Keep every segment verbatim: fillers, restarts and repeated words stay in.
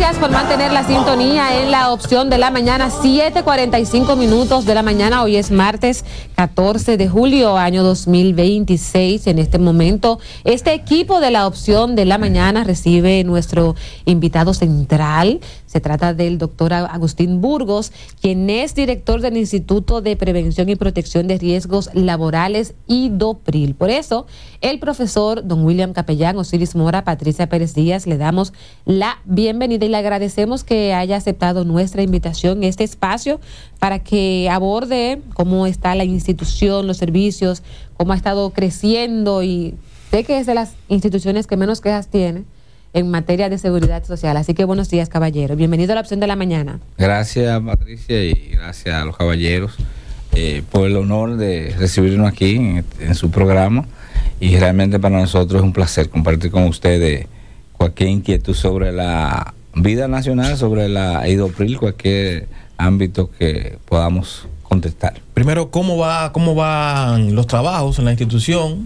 Gracias por mantener la sintonía en la opción de la mañana, siete cuarenta y cinco minutos de la mañana. Hoy es martes catorce de julio, año dos mil veintiséis. En este momento, este equipo de la opción de la mañana recibe nuestro invitado central. Se trata del doctor Agustín Burgos, quien es director del Instituto de Prevención y Protección de Riesgos Laborales, IDOPRIL. Por eso, el profesor don William Capellán, Osiris Mora, Patricia Pérez Díaz, le damos la bienvenida y le agradecemos que haya aceptado nuestra invitación en este espacio para que aborde cómo está la institución, los servicios, cómo ha estado creciendo, y sé que es de las instituciones que menos quejas tiene en materia de seguridad social. Así que buenos días, caballero. Bienvenido a la opción de la mañana. Gracias, Patricia, y gracias a los caballeros eh, por el honor de recibirnos aquí en, en su programa. Y realmente para nosotros es un placer compartir con ustedes cualquier inquietud sobre la vida nacional, sobre la IDOPRIL, cualquier ámbito que podamos contestar. Primero, ¿cómo va, cómo van los trabajos en la institución?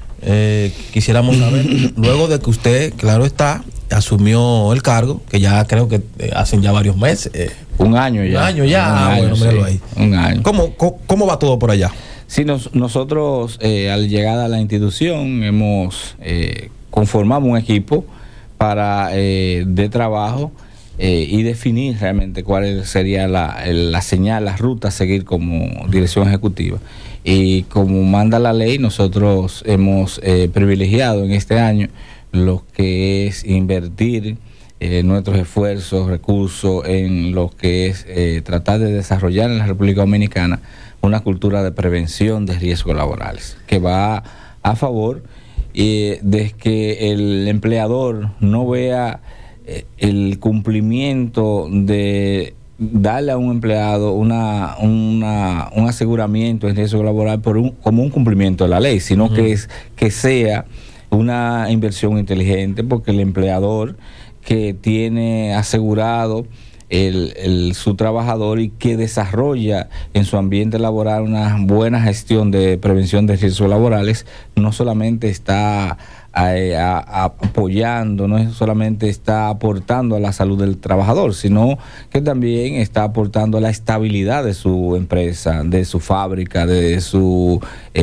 Eh, quisiéramos saber, luego de que usted, claro está, asumió el cargo, que ya creo que eh, hacen ya varios meses. Eh, un año ya. Un año ya, un ah, año, bueno, míralo sí, ahí. Un año. ¿Cómo, cómo, cómo va todo por allá? Sí, nos, nosotros eh, al llegar a la institución hemos eh, conformado un equipo para eh, de trabajo eh, y definir realmente cuál sería la, la señal, la ruta a seguir como dirección ejecutiva. Y como manda la ley, nosotros hemos eh, privilegiado en este año lo que es invertir eh, nuestros esfuerzos, recursos en lo que es eh, tratar de desarrollar en la República Dominicana una cultura de prevención de riesgos laborales, que va a favor eh, de que el empleador no vea eh, el cumplimiento de darle a un empleado una, una un aseguramiento en riesgo laboral por un, como un cumplimiento de la ley, sino uh-huh. que es que sea una inversión inteligente, porque el empleador que tiene asegurado el, el, su trabajador y que desarrolla en su ambiente laboral una buena gestión de prevención de riesgos laborales, no solamente está A, a, a, apoyando, no solamente está aportando a la salud del trabajador, sino que también está aportando a la estabilidad de su empresa, de su fábrica, de su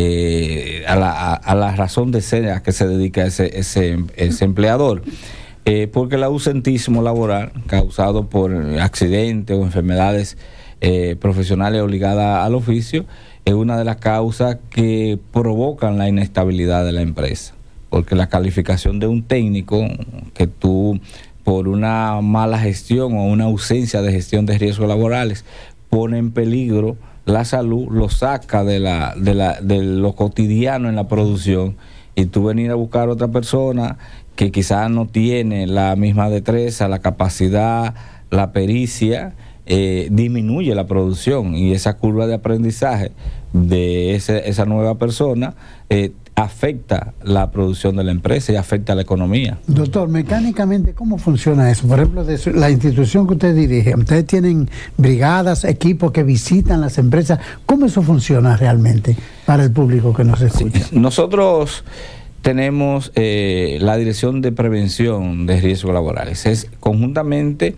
eh, a, la, a, a la razón de ser a que se dedica ese, ese, ese empleador. Eh, porque el ausentismo laboral causado por accidentes o enfermedades eh, profesionales obligadas al oficio es una de las causas que provocan la inestabilidad de la empresa. Porque la calificación de un técnico que tú, por una mala gestión o una ausencia de gestión de riesgos laborales, pone en peligro la salud, lo saca de, la, de, la, de lo cotidiano en la producción, y tú venir a buscar a otra persona que quizás no tiene la misma destreza, la capacidad, la pericia, eh, disminuye la producción, y esa curva de aprendizaje de ese, esa nueva persona eh, afecta la producción de la empresa y afecta la economía. Doctor, mecánicamente, ¿cómo funciona eso? Por ejemplo, de su, la institución que usted dirige, ustedes tienen brigadas, equipos que visitan las empresas. ¿Cómo eso funciona realmente para el público que nos escucha? Sí, nosotros tenemos eh, la Dirección de Prevención de Riesgos Laborales. Es conjuntamente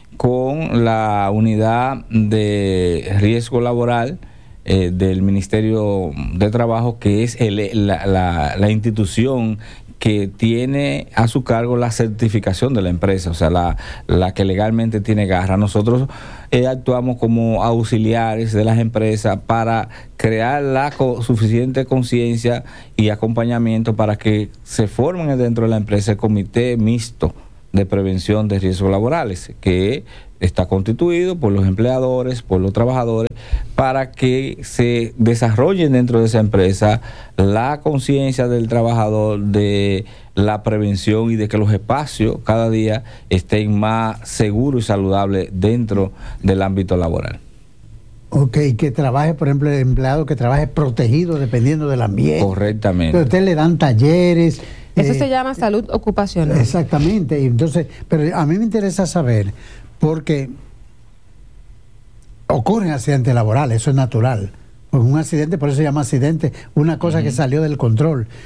con la Unidad de Riesgo Laboral Eh, del Ministerio de Trabajo, que es el, la, la, la institución que tiene a su cargo la certificación de la empresa, o sea, la, la que legalmente tiene garra. Nosotros eh, actuamos como auxiliares de las empresas para crear la co- suficiente conciencia y acompañamiento para que se formen dentro de la empresa el comité mixto de prevención de riesgos laborales, que está constituido por los empleadores, por los trabajadores, para que se desarrollen dentro de esa empresa la conciencia del trabajador de la prevención y de que los espacios cada día estén más seguros y saludables dentro del ámbito laboral. Ok, que trabaje, por ejemplo, el empleado que trabaje protegido dependiendo del ambiente. Correctamente. Entonces, ustedes le dan talleres. Eso eh, se llama salud ocupacional. Exactamente. Y entonces, pero a mí me interesa saber, porque ocurren accidentes laborales, eso es natural. Un accidente, por eso se llama accidente, una cosa uh-huh. que salió del control.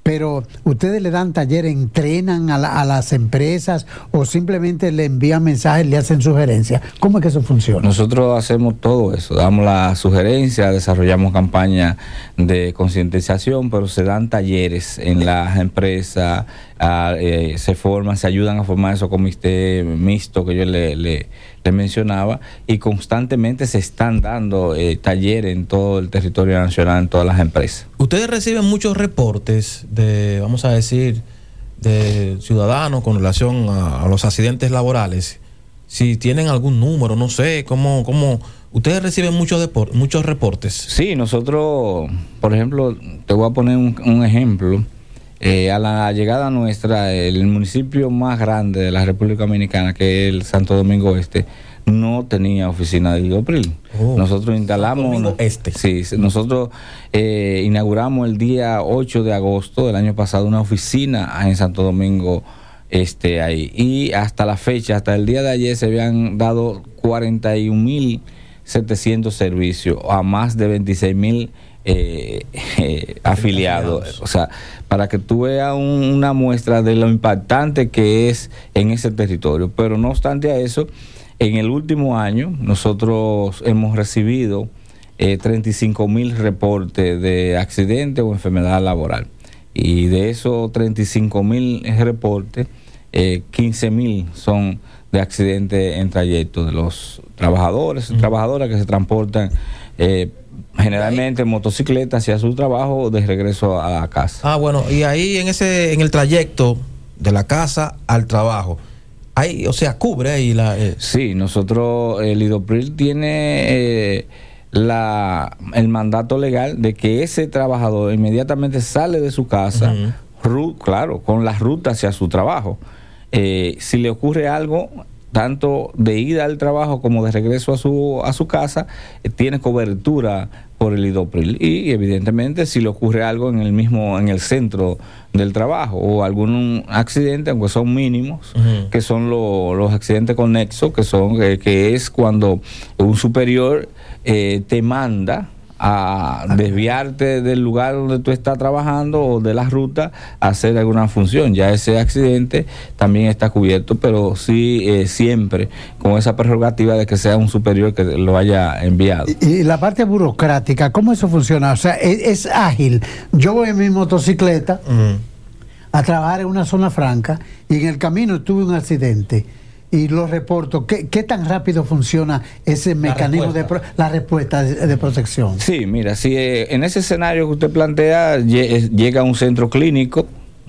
pero ustedes le dan talleres, entrenan a, la, a las empresas o simplemente le envían mensajes, le hacen sugerencias. ¿Cómo es que eso funciona? Nosotros hacemos todo eso, damos la sugerencia, desarrollamos campañas de concientización, pero se dan talleres en las empresas, a, eh, se forman, se ayudan a formar esos comités mixtos que yo le, le, le mencionaba, y constantemente se están dando eh, talleres en todo el territorio nacional, en todas las empresas. Ustedes reciben muchos reportes de, vamos a decir, de ciudadanos con relación a, a los accidentes laborales. Si tienen algún número, no sé, cómo, cómo ustedes reciben muchos depor- muchos reportes. Sí, nosotros, por ejemplo, te voy a poner un, un ejemplo. Eh, a la llegada nuestra, el municipio más grande de la República Dominicana, que es el Santo Domingo Este, no tenía oficina de Lidopril. Oh, nosotros instalamos... Santo Domingo Este. Sí, nosotros eh, inauguramos el día ocho de agosto del año pasado una oficina en Santo Domingo Este ahí. Y hasta la fecha, hasta el día de ayer, se habían dado cuarenta y un mil setecientos servicios a más de veintiséis mil Eh, eh, afiliados. O sea, para que tú veas un, una muestra de lo impactante que es en ese territorio. Pero no obstante a eso, en el último año nosotros hemos recibido eh, treinta y cinco mil reportes de accidente o enfermedad laboral. Y de esos treinta y cinco mil reportes, eh, quince mil son de accidentes en trayecto de los trabajadores y mm. trabajadoras que se transportan eh, generalmente en motocicleta hacia su trabajo o de regreso a la casa. Ah, bueno, y ahí en ese en el trayecto de la casa al trabajo, ahí, o sea, cubre ahí la... Eh. Sí, nosotros, el Lidopril tiene eh, la el mandato legal de que ese trabajador inmediatamente sale de su casa, uh-huh. ru, claro, con la ruta hacia su trabajo. Eh, si le ocurre algo, tanto de ida al trabajo como de regreso a su a su casa, eh, tiene cobertura por el Lidopril. Y evidentemente si le ocurre algo en el mismo en el centro del trabajo o algún accidente, aunque son mínimos, uh-huh. que son lo, los accidentes conexos, que son eh, que es cuando un superior eh, te manda a desviarte del lugar donde tú estás trabajando o de la ruta a hacer alguna función. Ya ese accidente también está cubierto, pero sí eh, siempre con esa prerrogativa de que sea un superior que lo haya enviado. Y, y la parte burocrática, ¿cómo eso funciona? O sea, es, es ágil. Yo voy en mi motocicleta uh-huh. a trabajar en una zona franca y en el camino tuve un accidente y lo reporto. ¿Qué, qué tan rápido funciona ese mecanismo la respuesta. de pro, la respuesta de, de protección? Sí, mira, si eh, en ese escenario que usted plantea lle, llega a un centro clínico,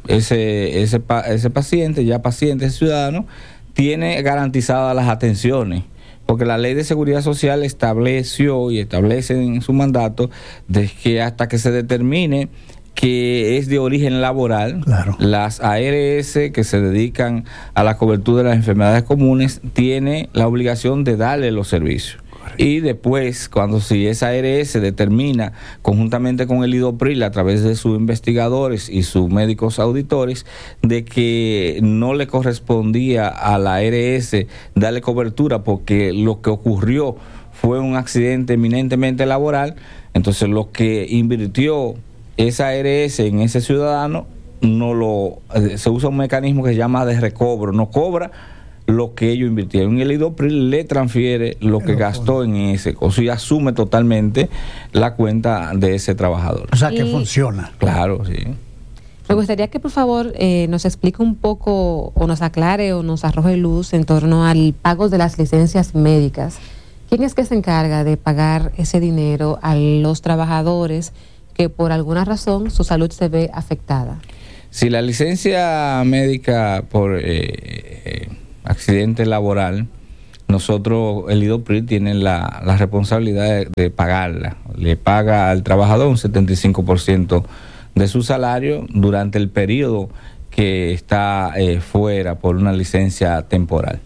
ese ese pa, ese paciente, ya paciente, ese ciudadano, tiene garantizadas las atenciones, porque la Ley de Seguridad Social estableció y establece en su mandato de que hasta que se determine que es de origen laboral, claro. las A R S que se dedican a la cobertura de las enfermedades comunes tiene la obligación de darle los servicios. Correcto. Y después, cuando si esa A R S determina conjuntamente con el Lidopril a través de sus investigadores y sus médicos auditores de que no le correspondía a la A R S darle cobertura porque lo que ocurrió fue un accidente eminentemente laboral, entonces lo que invirtió esa A R S en ese ciudadano no lo se usa un mecanismo que se llama de recobro, no cobra lo que ellos invirtieron y el Lidopril le transfiere lo que gastó en ese, o sea, asume totalmente la cuenta de ese trabajador. O sea, que y, funciona. Claro, sí. Me gustaría que por favor eh, nos explique un poco o nos aclare o nos arroje luz en torno al pago de las licencias médicas. ¿Quién es que se encarga de pagar ese dinero a los trabajadores que por alguna razón su salud se ve afectada? Si la licencia médica por eh, eh, accidente laboral, nosotros, el Lidopril tiene la, la responsabilidad de, de pagarla. Le paga al trabajador un setenta y cinco por ciento de su salario durante el periodo que está eh, fuera por una licencia temporal.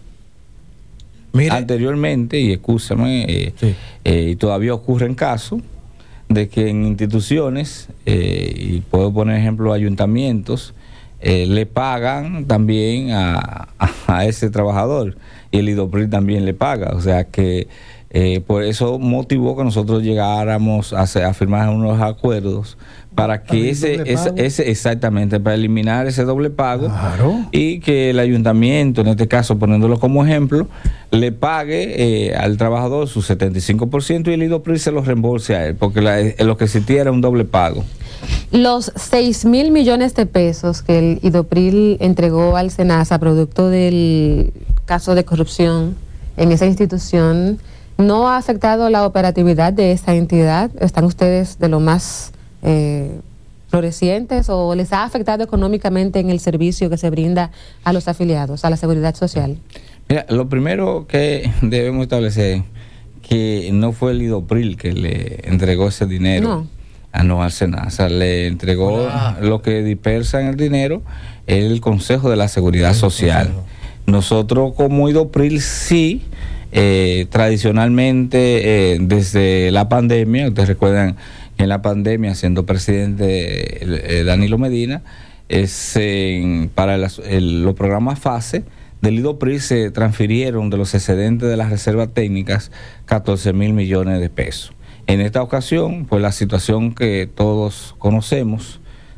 Mire. Anteriormente, y escúchame, eh, sí. eh, y todavía ocurren casos de que en instituciones, eh, y puedo poner ejemplo ayuntamientos, eh, le pagan también a, a, a ese trabajador y el Lidopril también le paga, o sea que eh, por eso motivó que nosotros llegáramos a, hacer, a firmar unos acuerdos para que ese, ese, ese, exactamente, para eliminar ese doble pago, claro, y que el ayuntamiento, en este caso poniéndolo como ejemplo, le pague eh, al trabajador su setenta y cinco por ciento y el IDOPRIL se lo reembolse a él, porque la, lo que existía era un doble pago. Los seis mil millones de pesos que el IDOPRIL entregó al SENASA producto del caso de corrupción en esa institución, ¿no ha afectado la operatividad de esa entidad? ¿Están ustedes de lo más eh, florecientes o les ha afectado económicamente en el servicio que se brinda a los afiliados, a la seguridad social? Mira, lo primero que debemos establecer que no fue el IDOPRIL que le entregó ese dinero. No. Ah, no, al SENASA le entregó Hola. Lo que dispersa en el dinero el Consejo de la Seguridad Social. Nosotros como IDOPRIL sí, eh, tradicionalmente eh, desde la pandemia, ustedes recuerdan que en la pandemia, siendo presidente eh, Danilo Medina, es, eh, para el, el, los programas FASE del IDOPRIL se transfirieron de los excedentes de las reservas técnicas catorce mil millones de pesos. En esta ocasión, pues la situación que todos conocemos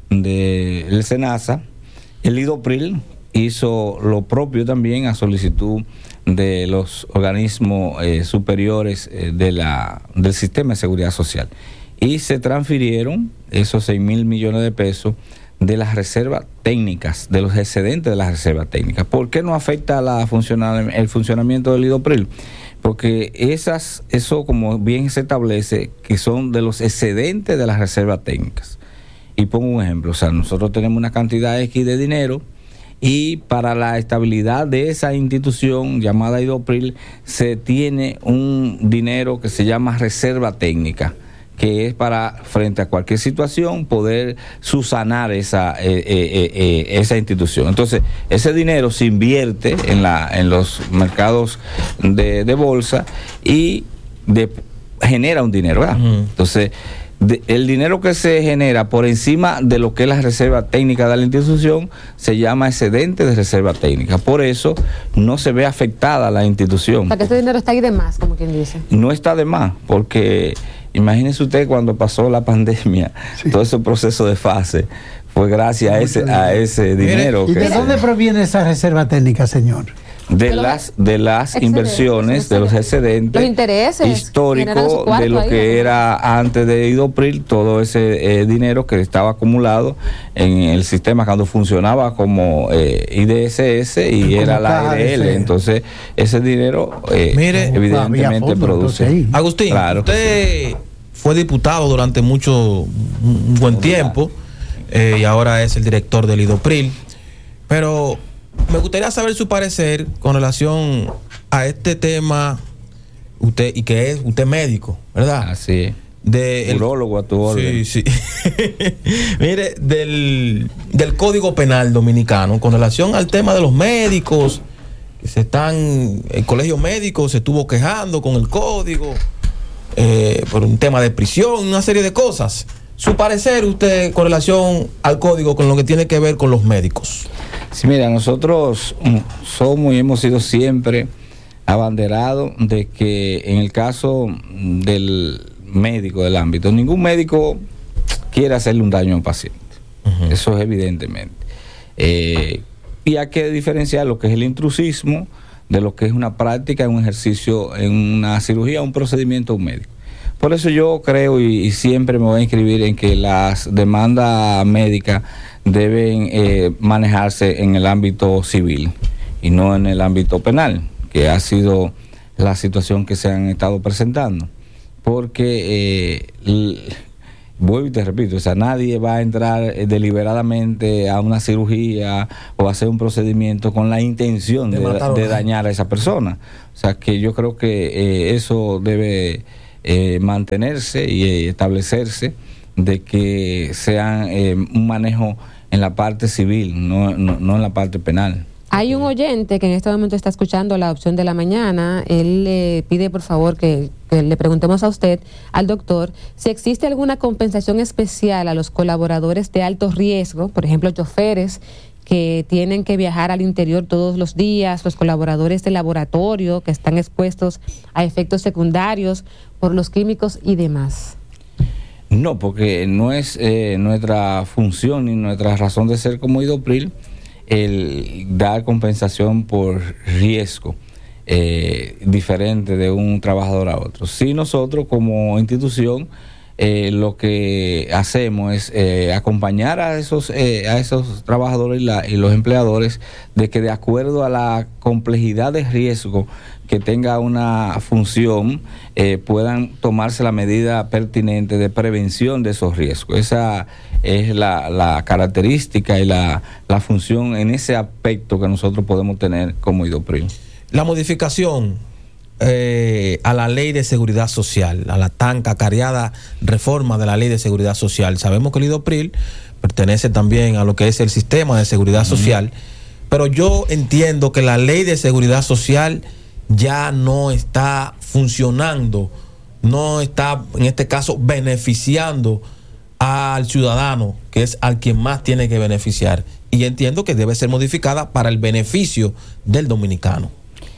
del SENASA, el IDOPRIL hizo lo propio también a solicitud de los organismos eh, superiores eh, de la, del sistema de seguridad social. Y se transfirieron esos seis mil millones de pesos de las reservas técnicas, de los excedentes de las reservas técnicas. ¿Por qué no afecta la funcional, el funcionamiento del IDOPRIL? Porque esas, eso como bien se establece, que son de los excedentes de las reservas técnicas. Y pongo un ejemplo, o sea, nosotros tenemos una cantidad X de dinero y para la estabilidad de esa institución llamada IDOPRIL se tiene un dinero que se llama reserva técnica, que es para, frente a cualquier situación, poder subsanar esa, eh, eh, eh, esa institución. Entonces, ese dinero se invierte en, la, en los mercados de, de bolsa y de, genera un dinero, ¿verdad? Uh-huh. Entonces, de, el dinero que se genera por encima de lo que es la reserva técnica de la institución se llama excedente de reserva técnica. Por eso no se ve afectada la institución. O sea, que ese dinero está ahí de más, como quien dice. No está de más, porque imagínese usted cuando pasó la pandemia, sí, todo ese proceso de fase fue gracias a ese, a ese dinero. ¿Y que de dónde proviene esa reserva técnica, señor? De, de las de las inversiones, de los excedentes, los intereses históricos de lo que ahí, era antes de IDOPRIL, todo ese eh, dinero que estaba acumulado en el sistema cuando funcionaba como eh, I D S S y como era la A R L. Entonces, ese dinero eh, Mire, evidentemente fondo, produce. Agustín, claro, usted fue diputado durante mucho, un buen tiempo, eh, y ahora es el director del IDOPRIL, pero me gustaría saber su parecer con relación a este tema, usted, y que es usted médico, ¿verdad? Así es. De Urólogo a tu orden. Sí, sí. Mire, del, del Código Penal Dominicano, con relación al tema de los médicos, que se están, el colegio médico se estuvo quejando con el código, eh, por un tema de prisión, una serie de cosas. Su parecer usted con relación al código, con lo que tiene que ver con los médicos. Sí, mira, nosotros somos y hemos sido siempre abanderados de que en el caso del médico del ámbito, ningún médico quiere hacerle un daño a un paciente. Uh-huh. Eso es evidentemente. Eh, y hay que diferenciar lo que es el intrusismo de lo que es una práctica, un ejercicio, en una cirugía, un procedimiento un médico. Por eso yo creo y, y siempre me voy a inscribir en que las demandas médicas deben eh, manejarse en el ámbito civil y no en el ámbito penal, que ha sido la situación que se han estado presentando. Porque, eh, l- vuelvo y te repito, o sea, nadie va a entrar eh, deliberadamente a una cirugía o a hacer un procedimiento con la intención de, de, de dañar a esa persona. O sea, que yo creo que eh, eso debe eh, mantenerse y eh, establecerse, de que sean eh, un manejo en la parte civil, no, no, no en la parte penal. Hay un oyente que en este momento está escuchando La Opción de la Mañana. Él le pide por favor que, que le preguntemos a usted, al doctor, si existe alguna compensación especial a los colaboradores de alto riesgo, por ejemplo, choferes que tienen que viajar al interior todos los días, los colaboradores de laboratorio que están expuestos a efectos secundarios por los químicos y demás. No, porque no es eh, nuestra función ni nuestra razón de ser como IDOPRIL el dar compensación por riesgo eh, diferente de un trabajador a otro. Sí, nosotros como institución eh, lo que hacemos es eh, acompañar a esos eh, a esos trabajadores y, la, y los empleadores de que de acuerdo a la complejidad de riesgo que tenga una función eh, puedan tomarse la medida pertinente de prevención de esos riesgos. Esa es la, la característica y la, la función en ese aspecto que nosotros podemos tener como IDOPRIL. La modificación eh, a la Ley de Seguridad Social, a la tan cacareada reforma de la Ley de Seguridad Social. Sabemos que el IDOPRIL pertenece también a lo que es el sistema de seguridad social, uh-huh. pero yo entiendo que la Ley de Seguridad Social ya no está funcionando, no está en este caso beneficiando al ciudadano, que es al quien más tiene que beneficiar, y entiendo que debe ser modificada para el beneficio del dominicano.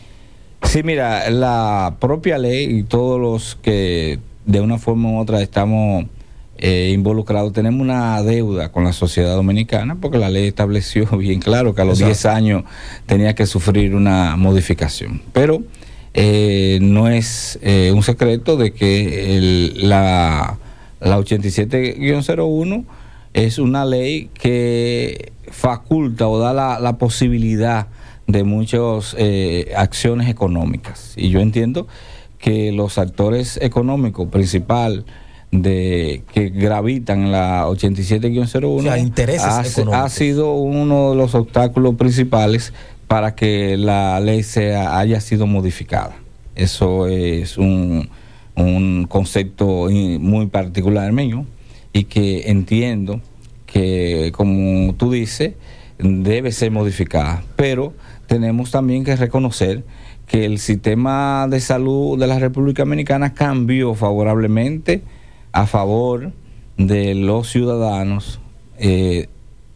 Sí, mira, la propia ley y todos los que de una forma u otra estamos eh, involucrados, tenemos una deuda con la sociedad dominicana, porque la ley estableció bien claro que a los diez años tenía que sufrir una modificación. Pero eh, no es eh, un secreto de que el, la, la ochenta y siete guion cero uno es una ley que faculta o da la, la posibilidad de muchas eh, acciones económicas. Y yo entiendo que los actores económicos principal de que gravitan en la ochenta y siete guion cero uno, o sea, intereses ha, económicos. Ha sido uno de los obstáculos principales para que la ley sea haya sido modificada. Eso es un, un concepto muy particular mío y que entiendo que, como tú dices, debe ser modificada, pero tenemos también que reconocer que el sistema de salud de la República Dominicana cambió favorablemente a favor de los ciudadanos eh,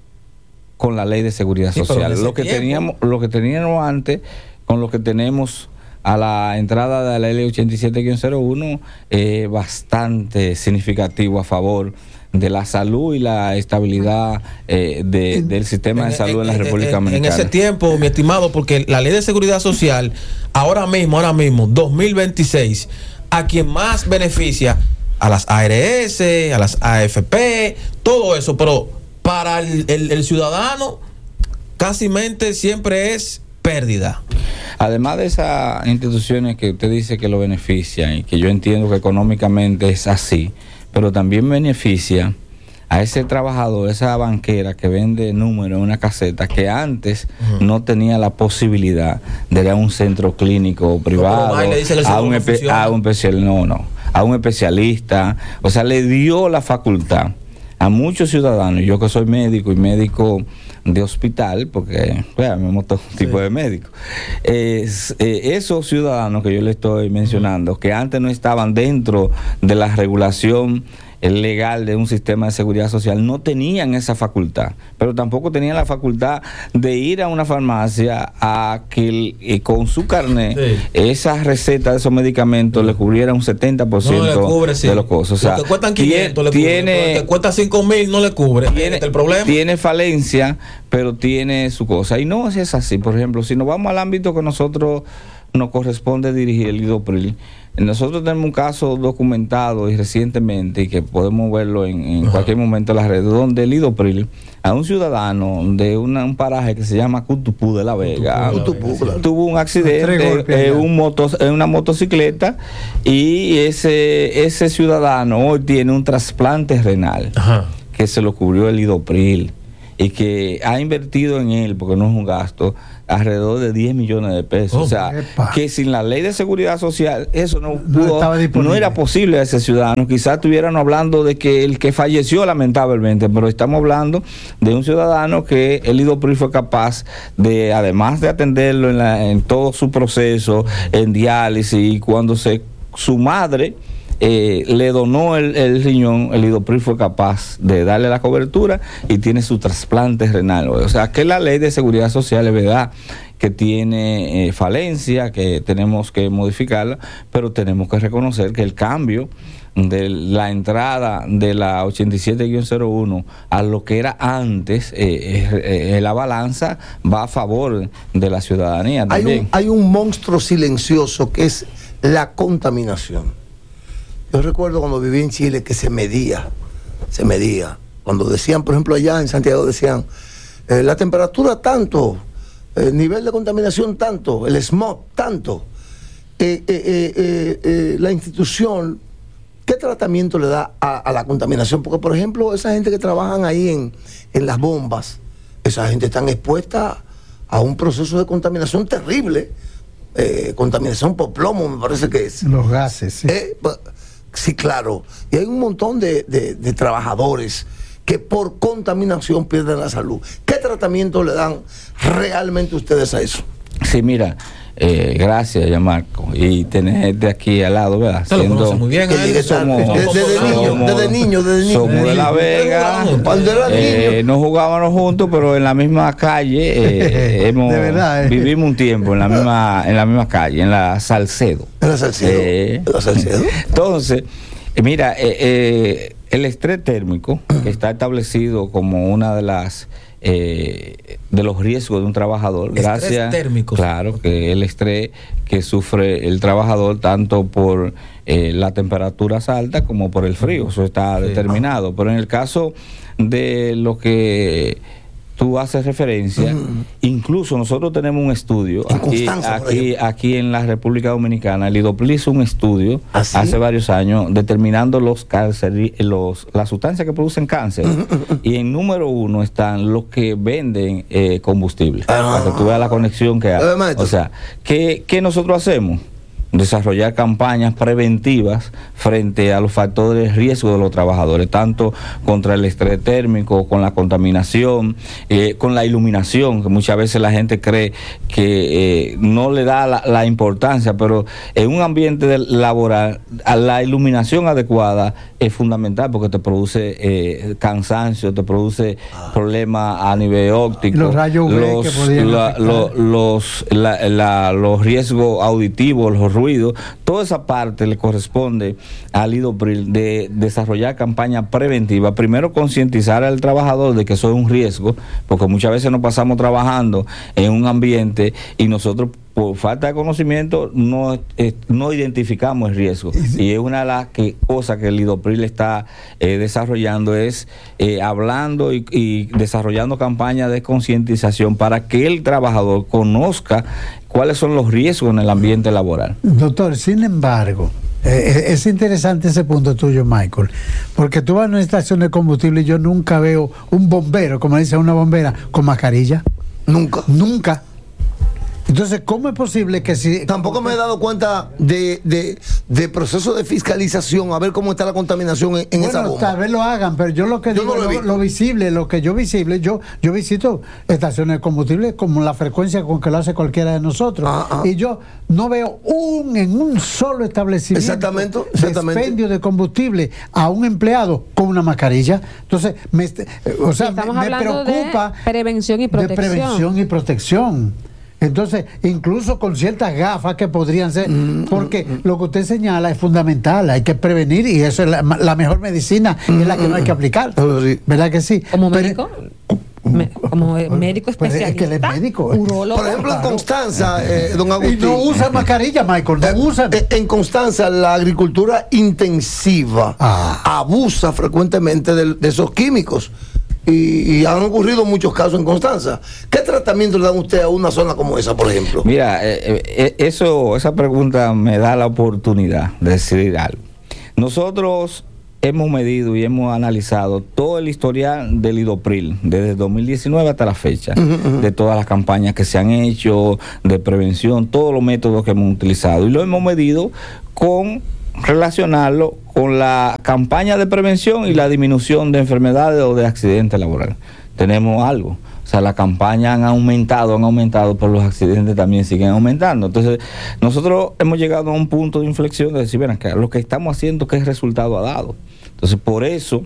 con la Ley de Seguridad sí, Social. Lo que tiempo... teníamos, lo que teníamos antes, con lo que tenemos a la entrada de la ley ochenta y siete guion cero uno, eh, bastante significativo a favor de la salud y la estabilidad eh, de, del sistema de salud en, en la República Dominicana. En ese tiempo, mi estimado, porque la Ley de Seguridad Social, ahora mismo, ahora mismo, dos mil veintiséis, a quien más beneficia, a las A R S, a las A F P, todo eso, pero para el, el, el ciudadano, casi mente siempre es pérdida. Además de esas instituciones que usted dice que lo benefician y que yo entiendo que económicamente es así, pero también beneficia a ese trabajador, esa banquera que vende números en una caseta, que antes uh-huh. no tenía la posibilidad de ir a un centro clínico privado, no, a, un espe- a un especial, no, no, a un especialista. O sea, le dio la facultad a muchos ciudadanos, yo que soy médico y médico de hospital, porque bueno, me moto un tipo sí. de médico, eh, eh, esos ciudadanos que yo le estoy mencionando, uh-huh. que antes no estaban dentro de la regulación legal de un sistema de seguridad social, no tenían esa facultad, pero tampoco tenían la facultad de ir a una farmacia a que eh, con su carnet sí. esa receta de esos medicamentos sí. le cubriera un setenta por ciento no le cubre, sí. de los costos. O sea, lo que cuestan quinientos tiene, le cubre, tiene, lo que cuesta cinco mil no le cubre. Tiene, el problema. Tiene falencia, pero tiene su cosa. Y no es así. Por ejemplo, si nos vamos al ámbito que nosotros nos corresponde dirigir, el IDOPRIL, nosotros tenemos un caso documentado y recientemente, y que podemos verlo en, en cualquier momento en las redes, donde el IDOPRIL a un ciudadano de una, un paraje que se llama Cutupú de la Vega, Cutupú, Cutupú, claro. tuvo un accidente en eh, un moto, en una motocicleta, y ese, ese ciudadano hoy tiene un trasplante renal Ajá. que se lo cubrió el IDOPRIL y que ha invertido en él, porque no es un gasto, alrededor de diez millones de pesos. Oh, o sea, epa. que sin la Ley de Seguridad Social eso no, pudo, no, no era posible a ese ciudadano. Quizás estuviéramos hablando de que el que falleció lamentablemente, pero estamos hablando de un ciudadano que el IDOPRIL fue capaz de, además de atenderlo en, la, en todo su proceso, en diálisis, y cuando se su madre Eh, le donó el, el riñón, el IDOPRIL fue capaz de darle la cobertura y tiene su trasplante renal. O sea, que la Ley de Seguridad Social es verdad que tiene eh, falencia, que tenemos que modificarla, pero tenemos que reconocer que el cambio de la entrada de la ochenta y siete guion cero uno a lo que era antes, eh, eh, eh, la balanza va a favor de la ciudadanía también. Hay un, hay un monstruo silencioso que es la contaminación. Yo recuerdo cuando viví en Chile que se medía, se medía. Cuando decían, por ejemplo, allá en Santiago decían, eh, la temperatura tanto, el nivel de contaminación tanto, el smog tanto, eh, eh, eh, eh, eh, la institución, ¿qué tratamiento le da a, a la contaminación? Porque, por ejemplo, esa gente que trabajan ahí en, en las bombas, esa gente está expuesta a un proceso de contaminación terrible, eh, contaminación por plomo, me parece que es. Los gases, sí. Eh, sí, claro. Y hay un montón de, de, de trabajadores que por contaminación pierden la salud. ¿Qué tratamiento le dan realmente ustedes a eso? Sí, mira, eh, gracias, ya Marco, y tenerte aquí al lado, ¿verdad? Usted lo conoce muy bien, Que llegue somos, tarde. Desde somos- niño, desde niño, desde niño. somos de La Vega, Cuando era eh, niño. no jugábamos juntos, pero en la misma calle, eh, hemos, De verdad, eh. vivimos un tiempo en la misma, en la misma calle, en la Salcedo. ¿Era Salcedo? Eh, ¿Era Salcedo? Entonces, eh, mira, eh, eh, el estrés térmico que está establecido como una de las eh, de los riesgos de un trabajador, Estrés gracias, térmico. claro, que el estrés que sufre el trabajador tanto por eh, las temperaturas altas como por el frío, eso está Sí. determinado. Pero en el caso de lo que tú haces referencia, Ujú. incluso nosotros tenemos un estudio En aquí, Constanza, por aquí, ejemplo. aquí en la República Dominicana. El IDOPLI hizo un estudio ¿Ah, sí? hace varios años determinando los cáncer, los, las sustancias que producen cáncer, y en número uno están los que venden eh, combustible, Ah. para que tú veas la conexión que hay. Eh, maestro. O sea, ¿qué, qué nosotros hacemos? Desarrollar campañas preventivas frente a los factores de riesgo de los trabajadores, tanto contra el estrés térmico, con la contaminación, eh, con la iluminación, que muchas veces la gente cree que eh, no le da la, la importancia, pero en un ambiente de- laboral, a la iluminación adecuada es fundamental porque te produce eh, cansancio, te produce problemas a nivel óptico, Y los rayos U V los, que podrían la- afectar. lo- los, la- la- los riesgos auditivos, los ruidos, toda esa parte le corresponde al IDOPRIL de desarrollar campañas preventivas. Primero, concientizar al trabajador de que eso es un riesgo, porque muchas veces nos pasamos trabajando en un ambiente y nosotros, por falta de conocimiento, no, eh, no identificamos el riesgo. Y es una de las que, cosas que el IDOPRIL está eh, desarrollando, es eh, hablando y, y desarrollando campañas de concientización para que el trabajador conozca cuáles son los riesgos en el ambiente laboral. Doctor, sin embargo, eh, es interesante ese punto tuyo, Michael, porque tú vas a una estación de combustible y yo nunca veo un bombero, como dice una bombera, con mascarilla. Nunca. Nunca. Entonces, ¿cómo es posible que si... Tampoco me he dado cuenta de, de, de proceso de fiscalización, a ver cómo está la contaminación en, en esa Bueno, bomba. tal vez lo hagan, pero yo lo que Yo digo, no lo he lo, visto. lo visible, lo que yo visible, yo yo visito estaciones de combustible como la frecuencia con que lo hace cualquiera de nosotros. Ah, ah. Y yo no veo un en un solo establecimiento Exactamente, exactamente. expendio de combustible a un empleado con una mascarilla. Entonces, me, est- eh, o sea, Estamos me, me hablando de preocupa prevención y protección. de prevención y protección. Entonces, incluso con ciertas gafas que podrían ser, porque lo que usted señala es fundamental, hay que prevenir y eso es la, la mejor medicina, es la que no hay que aplicar. Sí. ¿Verdad que sí? Como Pero- médico, me- como médico Pues especialista, es que él es médico. urólogo. Por ejemplo, en Claro. Constanza, eh, don Y Agustín. no usan mascarilla, Michael, no Eh, usan. eh, En Constanza, la agricultura intensiva Ah. abusa frecuentemente de, de esos químicos. Y, y han ocurrido muchos casos en Constanza. ¿Qué tratamiento le dan usted a una zona como esa, por ejemplo? Mira, eh, eh, eso, esa pregunta me da la oportunidad de decir algo. Nosotros hemos medido y hemos analizado todo el historial del IDOPRIL, desde dos mil diecinueve hasta la fecha, de todas las campañas que se han hecho, de prevención, todos los métodos que hemos utilizado. Y lo hemos medido con relacionarlo con la campaña de prevención y la disminución de enfermedades o de accidentes laborales. Tenemos algo. O sea, las campañas han aumentado, han aumentado, pero los accidentes también siguen aumentando. Entonces, nosotros hemos llegado a un punto de inflexión de decir, ven acá, lo que estamos haciendo, ¿qué resultado ha dado? Entonces, por eso,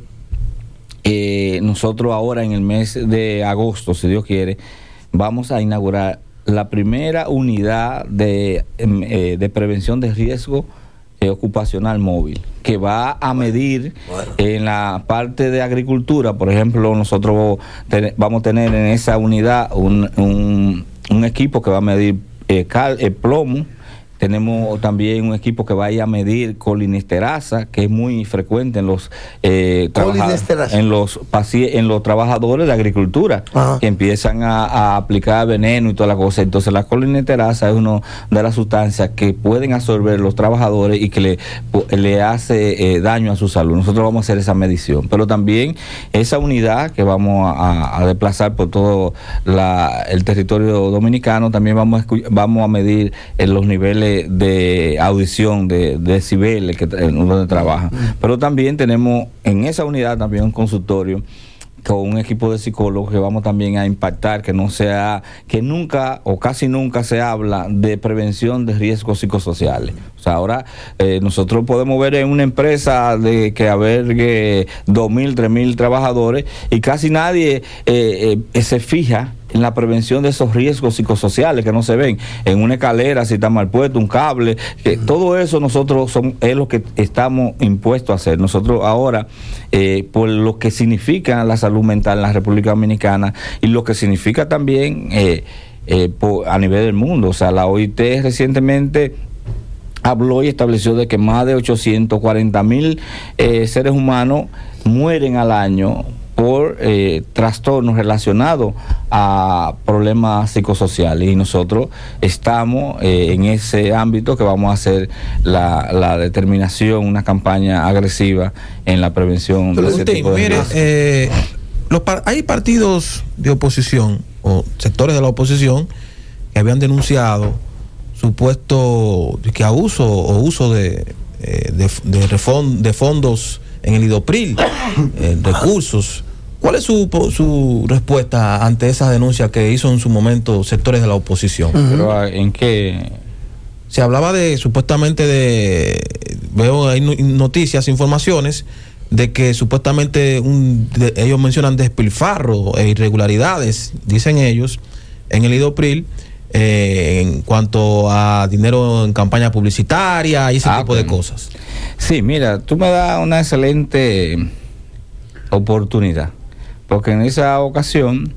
eh, nosotros ahora en el mes de agosto, si Dios quiere, vamos a inaugurar la primera unidad de, eh, de prevención de riesgo eh, ocupacional móvil, que va a medir bueno. en la parte de agricultura. Por ejemplo, nosotros ten, vamos a tener en esa unidad un, un, un equipo que va a medir eh, cal, eh, plomo. Tenemos también un equipo que va a ir a medir colinesterasa, que es muy frecuente en los eh, en los en los trabajadores de agricultura. Ajá. Que empiezan a, a aplicar veneno y toda la cosa. Entonces la colinesterasa es una de las sustancias que pueden absorber los trabajadores y que le, le hace eh, daño a su salud. Nosotros vamos a hacer esa medición, pero también esa unidad que vamos a, a desplazar por todo la, el territorio dominicano, también vamos a, vamos a medir en los niveles de audición, de, de decibeles que donde trabaja. Pero también tenemos en esa unidad también un consultorio con un equipo de psicólogos que vamos también a impactar, que no sea, que nunca o casi nunca se habla de prevención de riesgos psicosociales. O sea, ahora eh, nosotros podemos ver en una empresa de que albergue dos mil, tres mil trabajadores y casi nadie eh, eh, se fija en la prevención de esos riesgos psicosociales que no se ven en una escalera, si está mal puesto, un cable, que todo eso nosotros son, es lo que estamos impuestos a hacer. Nosotros ahora, eh, por lo que significa la salud mental en la República Dominicana y lo que significa también eh, eh, por, a nivel del mundo, o sea, la O I T recientemente habló y estableció de que más de ochocientos cuarenta mil eh, seres humanos mueren al año por eh, trastornos relacionados a problemas psicosociales, y nosotros estamos eh, en ese ámbito que vamos a hacer la, la determinación, una campaña agresiva en la prevención de ese tipo de mire, eh, los par hay partidos de oposición o sectores de la oposición que habían denunciado supuesto que abuso o uso de, eh, de, de, refond de fondos en el IDOPRIL, eh, recursos. ¿Cuál es su, su respuesta ante esa denuncia que hizo en su momento sectores de la oposición? Uh-huh. ¿Pero en qué? Se hablaba de, supuestamente de, veo hay noticias, informaciones, de que supuestamente un, de, ellos mencionan despilfarro e irregularidades, dicen ellos, en el IDOPRIL, eh, en cuanto a dinero en campaña publicitaria y ese ah, tipo bueno. de cosas. Sí, mira, tú me das una excelente oportunidad, porque en esa ocasión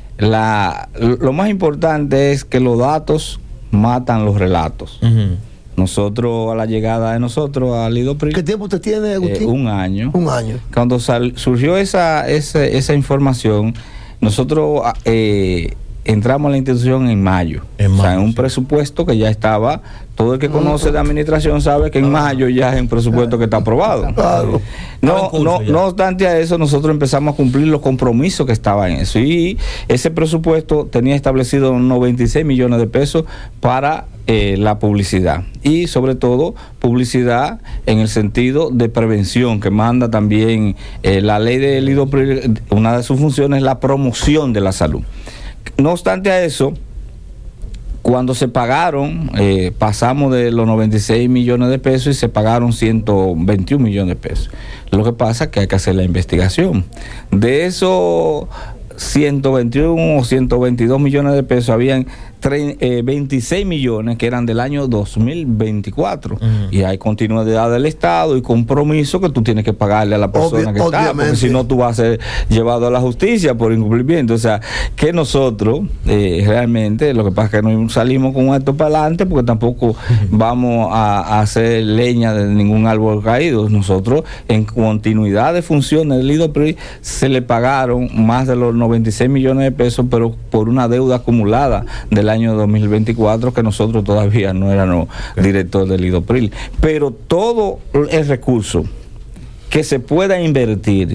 la, lo más importante es que los datos matan los relatos. Uh-huh. Nosotros, a la llegada de nosotros al IDOPRIL, ¿qué tiempo usted tiene, Agustín? Eh, un año. Un año. Cuando sal, surgió esa, esa, esa información, nosotros eh, entramos a la institución en mayo. En mayo, o sea, en un sí. presupuesto que ya estaba. Todo el que conoce de administración sabe que en mayo ya es un presupuesto que está aprobado. Claro. No, no, no obstante a eso, nosotros empezamos a cumplir los compromisos que estaban en eso. Y ese presupuesto tenía establecido noventa y seis millones de pesos para eh, la publicidad. Y sobre todo, publicidad en el sentido de prevención, que manda también eh, la ley del IDOPRIL. Una de sus funciones es la promoción de la salud. No obstante a eso, cuando se pagaron, eh, pasamos de los noventa y seis millones de pesos y se pagaron ciento veintiún millones de pesos. Lo que pasa es que hay que hacer la investigación. De esos ciento veintiuno o ciento veintidós millones de pesos, habían eh, veintiséis millones que eran del año dos mil veinticuatro. Uh-huh. Y hay continuidad del Estado y compromiso que tú tienes que pagarle a la persona Obvi que obviamente. está, porque si no tú vas a ser llevado a la justicia por incumplimiento. O sea, que nosotros eh, realmente, lo que pasa es que no salimos con esto para adelante, porque tampoco uh-huh. vamos a, a hacer leña de ningún árbol caído. Nosotros, en continuidad de funciones del IDOPRIL, se le pagaron más de los noventa y seis millones de pesos, pero por una deuda acumulada del año dos mil veinticuatro, que nosotros todavía no éramos okay. director del IDOPRIL. Pero todo el recurso que se pueda invertir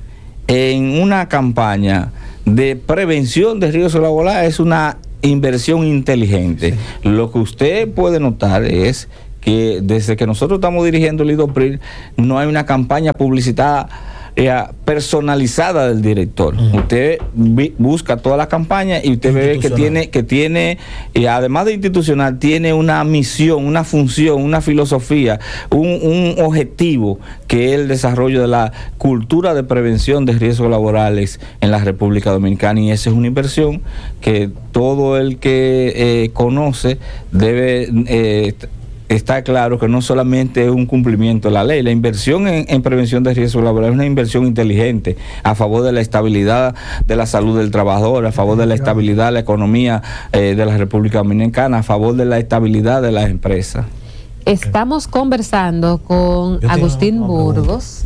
en una campaña de prevención de riesgos laborales es una inversión inteligente. Sí. Lo que usted puede notar es que desde que nosotros estamos dirigiendo el IDOPRIL no hay una campaña publicitada eh, personalizada del director. Uh-huh. Usted vi, busca toda la campaña y usted ve que tiene, que tiene eh, además de institucional, tiene una misión, una función, una filosofía, un, un objetivo, que es el desarrollo de la cultura de prevención de riesgos laborales en la República Dominicana, y esa es una inversión que todo el que eh, conoce debe eh, está claro que no solamente es un cumplimiento de la ley. La inversión en, en prevención de riesgos laborales es una inversión inteligente a favor de la estabilidad de la salud del trabajador, a favor de la estabilidad de la economía eh, de la República Dominicana, a favor de la estabilidad de las empresas. Estamos conversando con Agustín Burgos.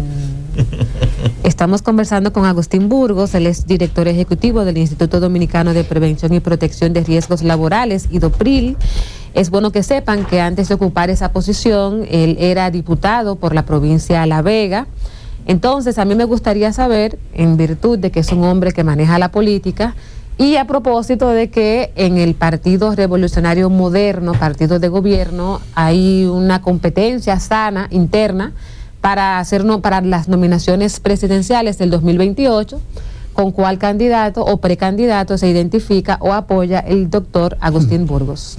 Estamos conversando con Agustín Burgos, él es director ejecutivo del Instituto Dominicano de Prevención y Protección de Riesgos Laborales, IDOPRIL. Es bueno que sepan que antes de ocupar esa posición, él era diputado por la provincia de La Vega. Entonces, a mí me gustaría saber, en virtud de que es un hombre que maneja la política, y a propósito de que en el Partido Revolucionario Moderno, partido de gobierno, hay una competencia sana, interna, para hacer no, para las nominaciones presidenciales del dos mil veintiocho, con cuál candidato o precandidato se identifica o apoya el doctor Agustín Burgos.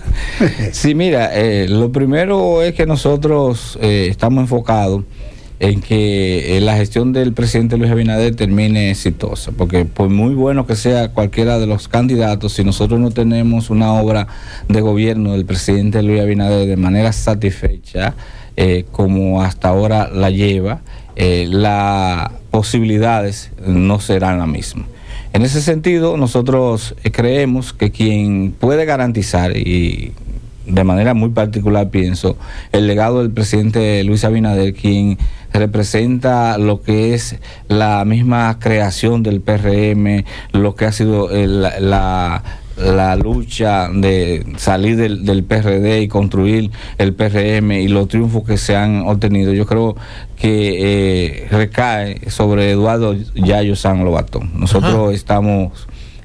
Sí, mira, eh, lo primero es que nosotros eh, estamos enfocados en que eh, la gestión del presidente Luis Abinader termine exitosa, porque por muy bueno que sea cualquiera de los candidatos, si nosotros no tenemos una obra de gobierno del presidente Luis Abinader de manera satisfecha, eh, como hasta ahora la lleva, eh, las posibilidades no serán las mismas. En ese sentido, nosotros eh, creemos que quien puede garantizar, y de manera muy particular pienso, el legado del presidente Luis Abinader, quien representa lo que es la misma creación del P R M, lo que ha sido el, la, la lucha de salir del, del P R D y construir el P R M y los triunfos que se han obtenido. Yo creo que eh, recae sobre Eduardo Yayo San Lobato. Nosotros Ajá. estamos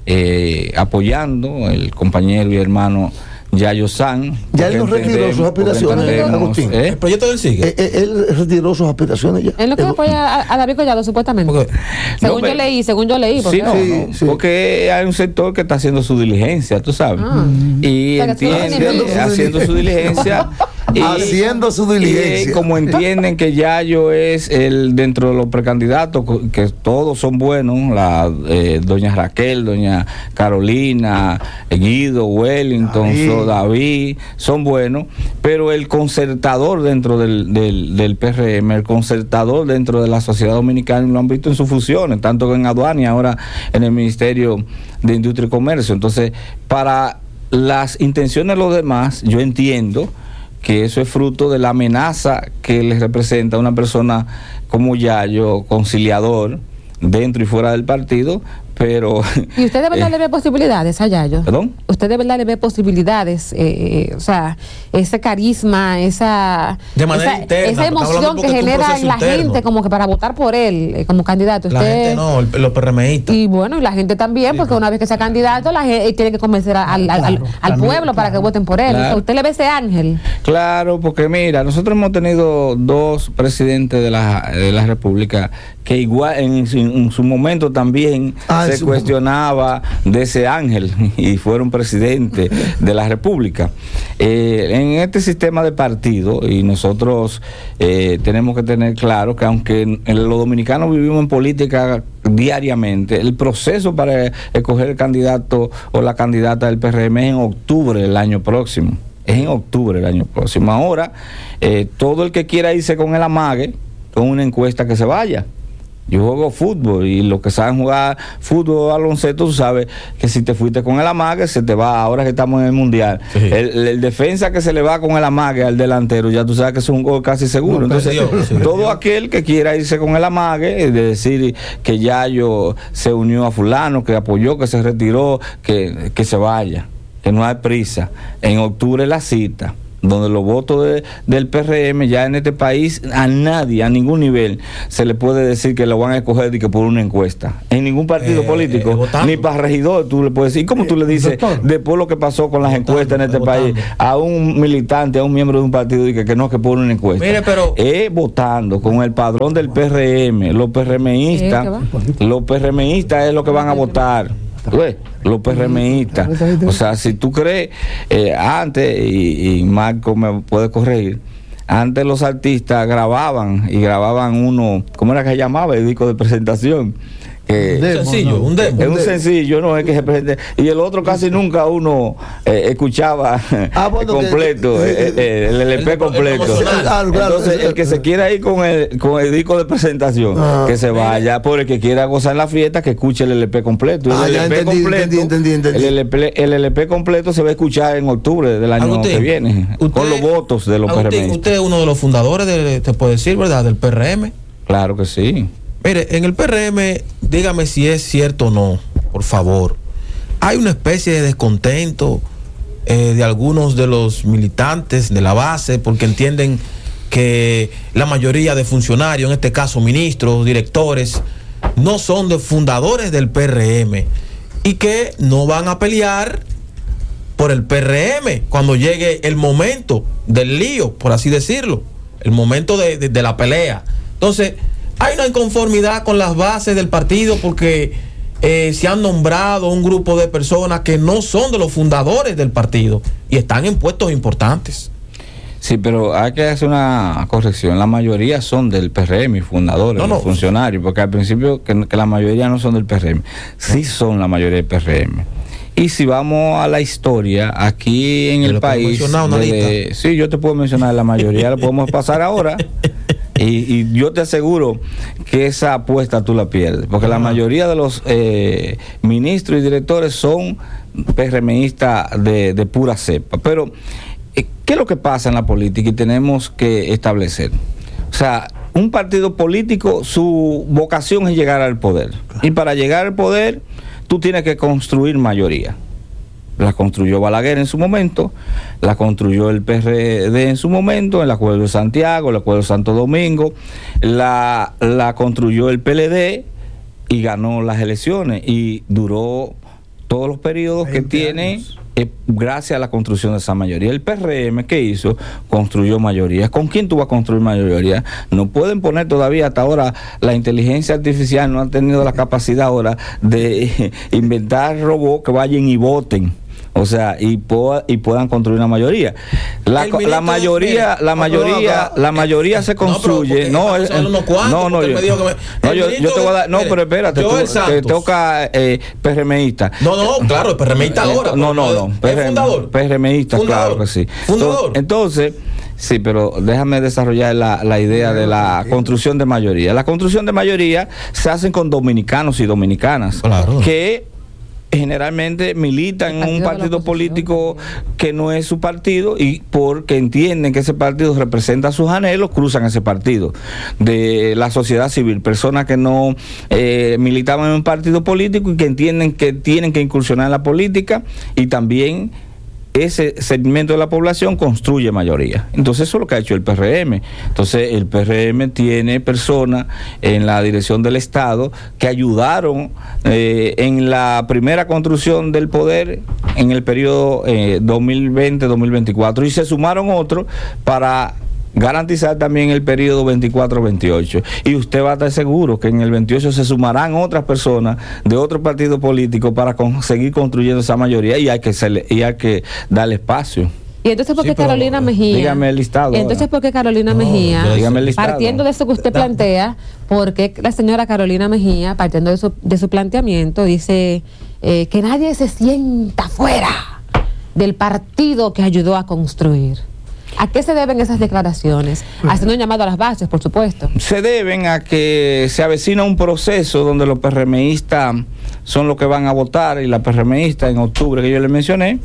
eh, apoyando el compañero y hermano Yayo San. Ya él no retiró sus aspiraciones, Agustín. ¿Eh? ¿El proyecto del sigue? Eh, él retiró sus aspiraciones ya. Es lo que él... apoya a, a David Collado, supuestamente. Porque, según no, yo leí, según yo leí. Sí, no, sí, no, sí. Porque hay un sector que está haciendo su diligencia, tú sabes. Ah. Y Pero entiende, haciendo su haciendo su diligencia. Y, haciendo su diligencia. Y como entienden que Yayo es el dentro de los precandidatos, que todos son buenos, la eh, doña Raquel, doña Carolina, Guido, Wellington, David. So, David, son buenos, pero el concertador dentro del, del, del P R M, el concertador dentro de la sociedad dominicana, lo han visto en sus funciones, tanto en aduana y ahora en el Ministerio de Industria y Comercio. Entonces, para las intenciones de los demás, yo entiendo que eso es fruto de la amenaza que les representa una persona como Yayo, conciliador, dentro y fuera del partido, pero... ¿Y usted de verdad eh, le ve posibilidades a Yayo? ¿Perdón? ¿Usted de verdad le ve posibilidades? Eh, o sea, ese carisma, esa... De manera esa, interna. Esa emoción que genera en la interno. gente como que para votar por él eh, como candidato. La usted, gente no, los PRMistas. Y bueno, y la gente también, sí, porque claro. una vez que sea candidato, la gente tiene que convencer al, al, claro, al, al pueblo claro. para que voten por él. Claro. O sea, ¿usted le ve ese ángel? Claro, porque mira, nosotros hemos tenido dos presidentes de la, de la República que igual en, en su momento también ah, se cuestionaba de ese ángel y fueron presidentes de la República. Eh, en este sistema de partido, y nosotros eh, tenemos que tener claro que aunque en, en los dominicanos vivimos en política diariamente, el proceso para escoger el candidato o la candidata del P R M es en octubre del año próximo. Es en octubre del año próximo. Ahora, eh, todo el que quiera irse con el amague, con una encuesta que se vaya. Yo juego fútbol y los que saben jugar fútbol o baloncesto, tú sabes que si te fuiste con el amague, se te va. Ahora que estamos en el mundial, sí. el, el, el defensa que se le va con el amague al delantero, ya tú sabes que es un gol casi seguro. No, Entonces, perdió, sí, todo perdió. aquel que quiera irse con el amague, de decir que Yayo se unió a fulano, que apoyó, que se retiró, que, que se vaya, que no hay prisa. En octubre la cita. donde los votos de, del P R M ya en este país a nadie, a ningún nivel, se le puede decir que lo van a escoger y que por una encuesta. En ningún partido eh, político, eh, ni para regidor, tú le puedes decir. ¿Y cómo tú le dices, doctor, después lo que pasó con las votando, encuestas en este país, a un militante, a un miembro de un partido, y que, que no, que por una encuesta? Mire, pero es votando con el padrón del P R M, los PRMistas, los PRMistas es lo que van a votar. Los PRMistas. O sea, si tú crees, eh, antes, y, y Marco me puede corregir, antes los artistas grababan y grababan uno, ¿cómo era que se llamaba? El disco de presentación. Eh, un sencillo, no, un demo. Es un, un sencillo, no es que se presente. Y el otro casi nunca uno eh, escuchaba ah, bueno, completo, que, eh, eh, el L P el, completo. El claro, claro, Entonces, el que se quiera ir con el, con el disco de presentación, ah, que se vaya. Por el que quiera gozar en la fiesta, que escuche el L P completo. El, ah, L P entendí, completo entendí, entendí, entendí. El, L P, el L P completo se va a escuchar en octubre del año Agustín, que viene, usted, con los votos de los P R M. Usted es uno de los fundadores, de, te puede decir, ¿verdad?, del P R M. Claro que sí. Mire, en el P R M, dígame si es cierto o no, por favor. Hay una especie de descontento eh, de algunos de los militantes de la base porque entienden que la mayoría de funcionarios, en este caso ministros, directores, no son de fundadores del P R M y que no van a pelear por el P R M cuando llegue el momento del lío, por así decirlo, el momento de, de, de la pelea. Entonces, hay una inconformidad con las bases del partido porque eh, se han nombrado un grupo de personas que no son de los fundadores del partido y están en puestos importantes. Sí, pero hay que hacer una corrección. La mayoría son del P R M, fundadores, no, no. funcionarios, porque al principio que, que la mayoría no son del P R M. Sí son la mayoría del P R M. Y si vamos a la historia, aquí en el país... Desde, sí, yo te puedo mencionar la mayoría, la podemos pasar ahora. Y, y yo te aseguro que esa apuesta tú la pierdes, porque la mayoría de los eh, ministros y directores son PRMistas de, de pura cepa. Pero, ¿qué es lo que pasa en la política? Y tenemos que establecer. O sea, un partido político, su vocación es llegar al poder. Y para llegar al poder, tú tienes que construir mayoría. La construyó Balaguer en su momento, la construyó el P R D en su momento, el Acuerdo de Santiago, el Acuerdo de Santo Domingo, la, la construyó el P L D y ganó las elecciones y duró todos los periodos que tiene eh, gracias a la construcción de esa mayoría. El P R M, ¿qué hizo? Construyó mayoría. ¿Con quién tú vas a construir mayoría? No pueden poner todavía, hasta ahora, la inteligencia artificial no ha tenido la capacidad ahora de eh, inventar robots que vayan y voten. O sea, y, po y puedan construir una mayoría. La, la mayoría, la mayoría, la mayoría se construye. No, no, no, no, yo, no, yo, yo te voy a dar, no, pero espérate, tú, te toca eh, PRMista. No, no, claro, el PRMista ahora. No, no, no, ¿es fundador? PRMista, claro que sí. Fundador. Entonces, sí, pero déjame desarrollar la, la idea de la construcción de mayoría. La construcción de mayoría se hacen con dominicanos y dominicanas. Claro. Que generalmente militan en un partido político que no es su partido y porque entienden que ese partido representa sus anhelos, cruzan ese partido. De la sociedad civil, personas que no eh, militaban en un partido político y que entienden que tienen que incursionar en la política, y también ese segmento de la población construye mayoría. Entonces eso es lo que ha hecho el P R M. Entonces el P R M tiene personas en la dirección del Estado que ayudaron eh, en la primera construcción del poder en el periodo eh, dos mil veinte dos mil veinticuatro, y se sumaron otros para garantizar también el periodo veinticuatro veintiocho. Y usted va a estar seguro que en el veintiocho se sumarán otras personas de otro partido político para con, seguir construyendo esa mayoría, y hay que, se, y hay que darle espacio. Y entonces, ¿por qué sí, Carolina Mejía? Dígame el listado. Entonces, ¿por qué Carolina no, Mejía? Dígame el listado. Partiendo de eso que usted plantea, ¿por qué la señora Carolina Mejía, partiendo de su, de su planteamiento, dice eh, que nadie se sienta fuera del partido que ayudó a construir? ¿A qué se deben esas declaraciones? Haciendo un llamado a las bases, por supuesto. Se deben a que se avecina un proceso donde los PRMistas son los que van a votar, y la PRMista en octubre, que yo le mencioné,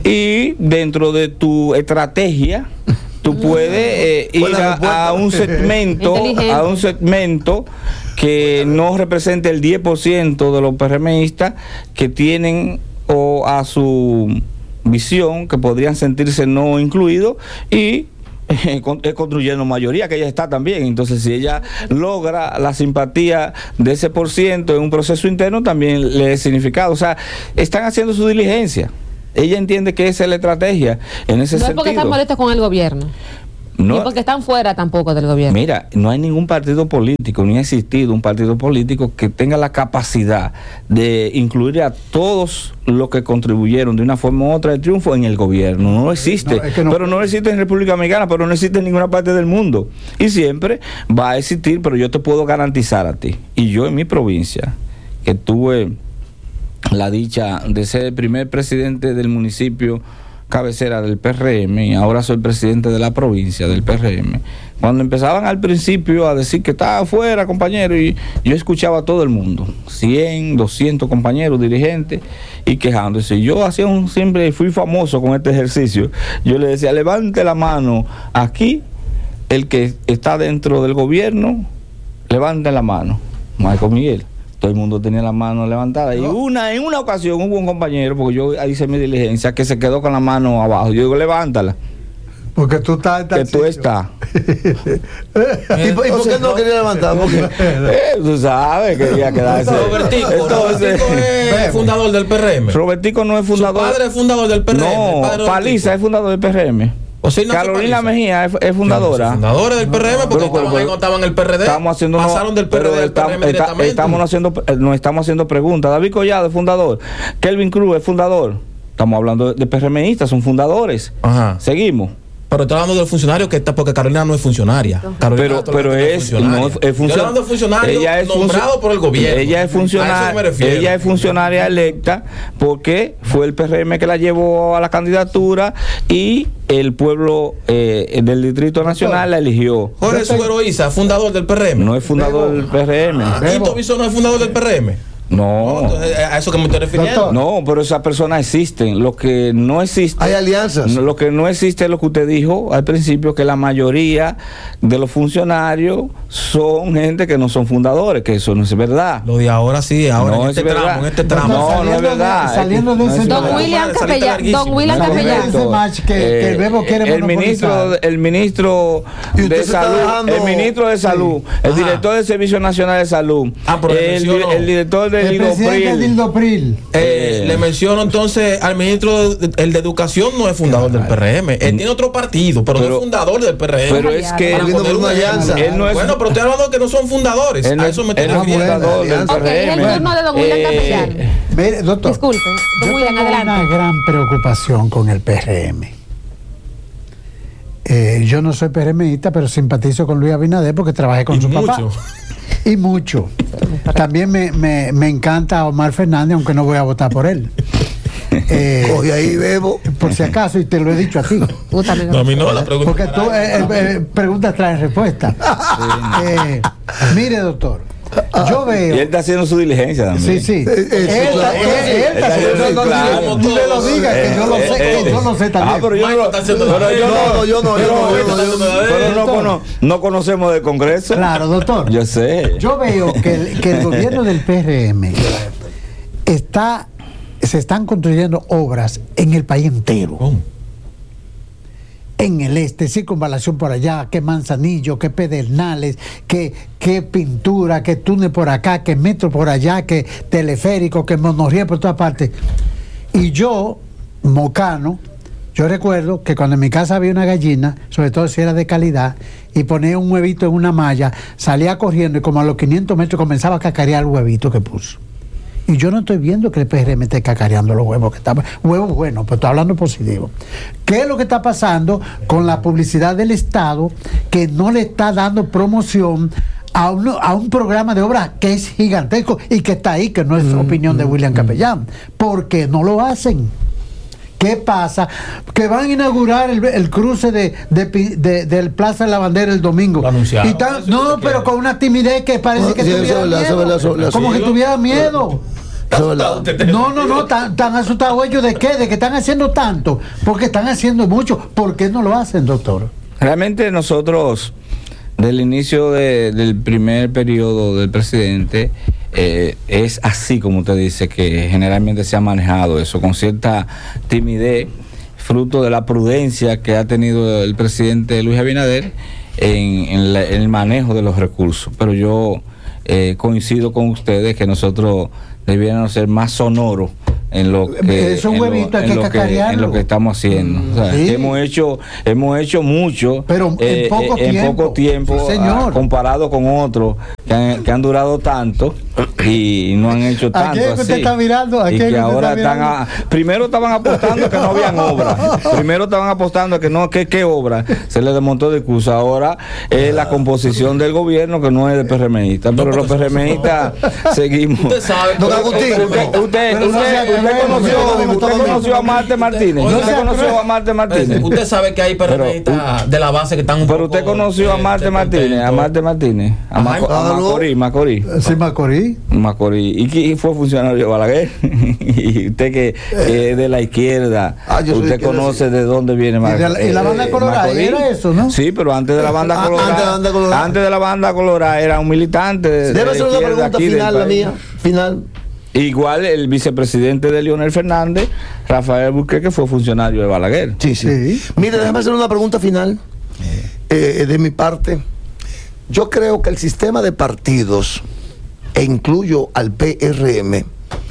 y dentro de tu estrategia tú puedes eh, ir a, a un segmento a un segmento que no represente el diez por ciento de los PRMistas que tienen o a su visión, que podrían sentirse no incluidos y eh, construyendo mayoría, que ella está también. Entonces, si ella logra la simpatía de ese por ciento en un proceso interno, también le es significado. O sea, están haciendo su diligencia. Ella entiende que esa es la estrategia en ese no sentido. No es porque están molestos con el gobierno. No, ni porque están fuera tampoco del gobierno. Mira, no hay ningún partido político, ni ha existido un partido político que tenga la capacidad de incluir a todos los que contribuyeron de una forma u otra al triunfo en el gobierno. No existe. No, es que no, pero no existe en República Dominicana, pero no existe en ninguna parte del mundo. Y siempre va a existir, pero yo te puedo garantizar a ti. Y yo en mi provincia, que tuve la dicha de ser el primer presidente del municipio cabecera del P R M, y ahora soy presidente de la provincia del P R M. Cuando empezaban al principio a decir que estaba afuera, compañero, y yo escuchaba a todo el mundo, cien, doscientos compañeros, dirigentes, y quejándose. Yo hacía un, siempre fui famoso con este ejercicio. Yo le decía, levante la mano aquí, el que está dentro del gobierno, levante la mano. Michael Miguel. Todo el mundo tenía la mano levantada. No. Y una en una ocasión hubo un compañero, porque yo hice mi diligencia, que se quedó con la mano abajo. Yo digo, levántala. Porque tú estás... Que tú estás. ¿Y, ¿Y por qué no quería levantar? Porque eh, tú sabes que quería quedarse. Robertico, Entonces, Robertico es fundador del P R M. Robertico no es fundador. Su padre es fundador del P R M. No, Paliza es fundador del P R M. O sea, no Carolina Mejía es, es fundadora. Sí, fundadora del P R M, porque pero, estaban pero, ahí cuando estaban en el P R D. Estamos haciendo pasaron del P R D al P R M directamente. Estamos haciendo, nos estamos haciendo preguntas. David Collado es fundador. Kelvin Cruz es fundador. Estamos hablando de PRMistas, son fundadores. Ajá. Seguimos. Pero estoy hablando del funcionario que está, porque Carolina no es funcionaria. Carolina pero pero es, no es, es funcionario. hablando de funcionario ella es nombrado por el gobierno. Ella es funcionaria, ella es funcionaria electa porque fue el P R M que la llevó a la candidatura y el pueblo eh, del Distrito Nacional la eligió. Jorge Suberoiza, fundador del P R M. No es fundador del P R M. Ah, Quito Bisón no es fundador del P R M. No, no, a eso que me estoy refiriendo. No, pero esas personas existen. Lo que no existe. Hay alianzas. Lo que no existe es lo que usted dijo al principio, que la mayoría de los funcionarios son gente que no son fundadores, que eso no es verdad. Lo de ahora sí, ahora no en, este tramo, en este tramo. No, no es verdad. Saliendo de ese Don William Capellán, Don William Capellán. Que el Bebo quiere el ministro, el ministro de salud, el ministro de salud, el director del Servicio Nacional de Salud, el director de El presidente Dildo Pril. Eh, le menciono entonces al ministro, de, el de Educación no es fundador del P R M. Él tiene otro partido, pero, pero no es fundador del P R M. Pero es que él, una alianza. Él no es, bueno, pero estoy hablando de que no son fundadores. Él no, a eso me estoy refiriendo. fundador del P R M. Es el turno de Don William Capellán. Mire, doctor. Disculpe, Don William, tengo adelante. una gran preocupación con el P R M. Eh, yo no soy PRMista, pero simpatizo con Luis Abinader porque trabajé con y su mucho. papá. Y mucho. También me, me, me encanta Omar Fernández, aunque no voy a votar por él. Eh, Coge ahí, Bebo. Por si acaso, y te lo he dicho a ti. No, a mí no, la pregunta. Porque tú, eh, eh, preguntas traen respuesta. Sí. Eh, mire, doctor. Yo veo. Y él está haciendo su diligencia también. Sí, sí. Él está haciendo. No me lo digas, que yo lo sé, que yo lo sé también. Ah, pero yo no. Pero yo no, yo no, yo no. Pero no, no conocemos del Congreso. Claro, doctor. Yo sé. Yo veo que el, que el gobierno del P R M está, se están construyendo obras en el país entero. ¿Cómo? En el este, circunvalación por allá, que Manzanillo, que Pedernales, que, que pintura, que túnel por acá, que metro por allá, que teleférico, que monorriel por todas partes. Y yo, mocano, yo recuerdo que cuando en mi casa había una gallina, sobre todo si era de calidad, y ponía un huevito en una malla, salía corriendo y como a los quinientos metros comenzaba a cacarear el huevito que puso. Y yo no estoy viendo que el P R M esté cacareando los huevos que están. Huevos buenos, pero estoy hablando positivo. ¿Qué es lo que está pasando con la publicidad del Estado que no le está dando promoción a un, a un programa de obra que es gigantesco y que está ahí, que no es mm, opinión de William mm, Capellán? ¿Por qué no lo hacen? ¿Qué pasa? Que van a inaugurar el, el cruce de, de, de, del Plaza de la Bandera el domingo. Anunciado. Y tan, no, pero con una timidez que parece no, que sí, tuviera miedo. Sobre la, sobre la, como sí, que tuviera miedo. No, no, no, tan, tan asustados ellos de qué, de que están haciendo tanto, porque están haciendo mucho. ¿Por qué no lo hacen, doctor? Realmente nosotros, del inicio de, del primer periodo del presidente, eh, es así como usted dice, que generalmente se ha manejado eso, con cierta timidez, fruto de la prudencia que ha tenido el presidente Luis Abinader en, en, la, en el manejo de los recursos. Pero yo eh, coincido con ustedes que nosotros debiéramos ser más sonoros en lo que, es un en lo, huevito, hay en que lo que en lo que estamos haciendo. Mm, o sea, sí. que hemos hecho hemos hecho mucho, pero eh, en poco eh, tiempo, en poco tiempo sí, señor. A, comparado con otros que han, que han durado tanto y no han hecho tanto. ¿A quién así, usted está mirando? ¿A y quién que usted ahora está están a, primero estaban apostando que no habían obra, primero estaban apostando que no, que qué obra, se les desmontó el discurso. Ahora es la composición del gobierno que no es de PRMistas, pero los PRMistas seguimos. Usted sabe, don Agustín, usted, usted, usted, usted conoció ¿Usted conoció a Marte Martínez? Usted, ¿Usted conoció a Marte Martínez? Usted sabe que hay PRMistas de la base que están un Pero poco, usted conoció a Marte Martínez, a Marte Martínez, a, Maco, a Macorís, Macorís. Sí, Macorís. Macorís. ¿Y quién fue funcionario de Balaguer? Y usted que es de la izquierda, ah, usted conoce de dónde viene Macorís. Y la banda colorada era eso, ¿no? Sí, pero antes de la banda colorada, antes de la banda colorada era un militante. Debe ser una pregunta final la mía, final. Igual el vicepresidente de Leonel Fernández, Rafael Burqué, que fue funcionario de Balaguer. Sí, sí. sí. Mire, déjame hacer una pregunta final eh, de mi parte. Yo creo que el sistema de partidos, e incluyo al P R M,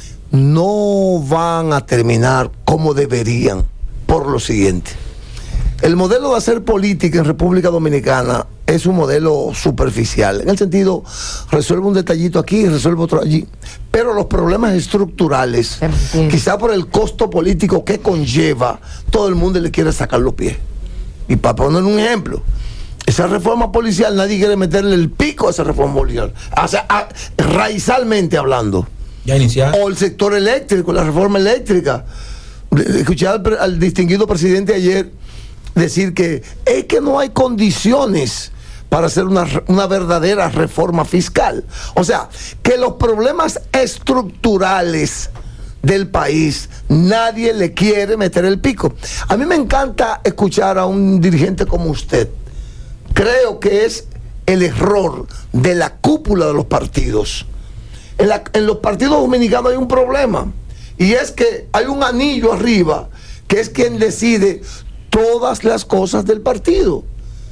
no van a terminar como deberían, por lo siguiente. El modelo de hacer política en República Dominicana es un modelo superficial, en el sentido, resuelve un detallito aquí, resuelve otro allí, pero los problemas estructurales, quizá por el costo político que conlleva, todo el mundo le quiere sacar los pies. Y para poner un ejemplo, esa reforma policial, nadie quiere meterle el pico a esa reforma policial, o sea, a, raizalmente hablando. Ya iniciar. O el sector eléctrico, la reforma eléctrica. Escuché al, al distinguido presidente ayer decir que es que no hay condiciones para hacer una, una verdadera reforma fiscal. O sea, que los problemas estructurales del país nadie le quiere meter el pico. A mí me encanta escuchar a un dirigente como usted. Creo que es el error de la cúpula de los partidos. En, la, en los partidos dominicanos hay un problema, y es que hay un anillo arriba que es quien decide todas las cosas del partido.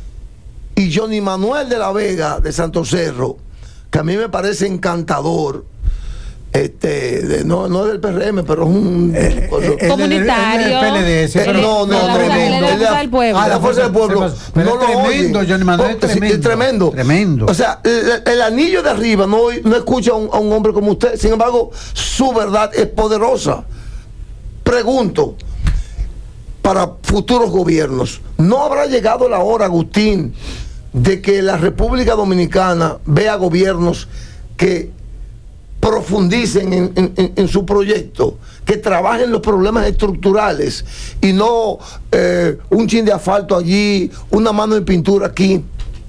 Y Johnny Manuel de la Vega de Santo Cerro, que a mí me parece encantador, este de, no, no es del P R M, pero es un eh, eh, comunitario. El, el, el, el, el, el, no, no, la tremendo. La, la, la, pueblo. Ah, la fuerza del pueblo. Pero no es tremendo, Johnny Manuel, es tremendo. Es tremendo. Tremendo. O sea, el, el anillo de arriba no, no escucha a un, a un hombre como usted. Sin embargo, su verdad es poderosa. Pregunto, para futuros gobiernos, ¿no habrá llegado la hora, Agustín, de que la República Dominicana vea gobiernos que profundicen en, en, en su proyecto, que trabajen los problemas estructurales y no eh, un chin de asfalto allí, una mano de pintura aquí?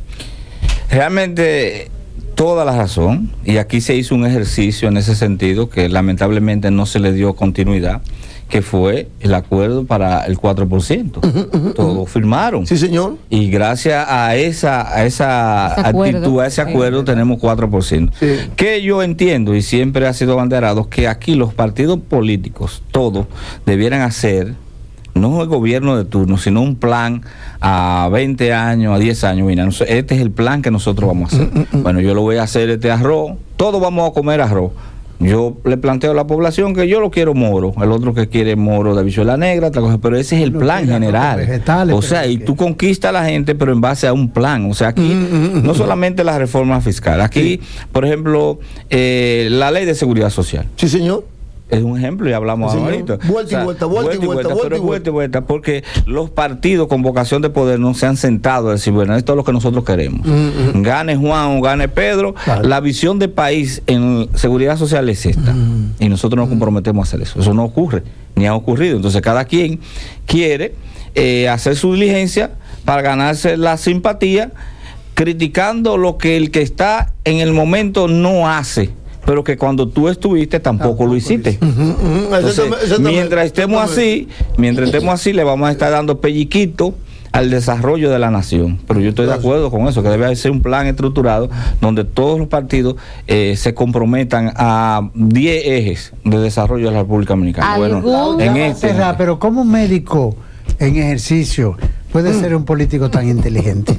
Realmente toda la razón, y aquí se hizo un ejercicio en ese sentido que lamentablemente no se le dio continuidad, que fue el acuerdo para el cuatro por ciento. Uh-huh, uh-huh, Todos uh-huh. firmaron. Sí, señor. Y gracias a esa, a esa actitud, a ese acuerdo, sí, tenemos cuatro por ciento. Sí. Que yo entiendo, y siempre ha sido abanderado, que aquí los partidos políticos, todos, debieran hacer, no el gobierno de turno, sino un plan a veinte años, a diez años. Mira, este es el plan que nosotros vamos a hacer. Uh-huh. Bueno, yo lo voy a hacer este arroz, todos vamos a comer arroz. Yo le planteo a la población que yo lo quiero moro, el otro que quiere moro de habichuela negra, otra cosa, pero ese es el plan general. Vegetales, o sea, y tú conquistas a la gente, pero en base a un plan. O sea, aquí mm-hmm. no solamente la reforma fiscal, aquí, sí. por ejemplo, eh, la ley de seguridad social. Sí, señor. Es un ejemplo y hablamos sí, ahorita. Vuelta y vuelta, vuelta y vuelta, vuelta y vuelta, vuelta, porque los partidos con vocación de poder no se han sentado a decir, bueno, esto es lo que nosotros queremos. Mm-hmm. Gane Juan o gane Pedro, claro. La visión de país en seguridad social es esta. Mm-hmm. Y nosotros nos comprometemos a hacer eso. Eso no ocurre, ni ha ocurrido. Entonces cada quien quiere eh, hacer su diligencia para ganarse la simpatía, criticando lo que el que está en el momento no hace, pero que cuando tú estuviste tampoco, tampoco lo hiciste. Uh-huh, uh-huh. Entonces, mientras estemos así, mientras estemos así, le vamos a estar dando pelliquito al desarrollo de la nación. Pero yo estoy de acuerdo con eso, que debe ser un plan estructurado donde todos los partidos eh, se comprometan a diez ejes de desarrollo de la República Dominicana. Bueno, en este, Serra, pero ¿cómo un médico en ejercicio puede ser un político tan inteligente?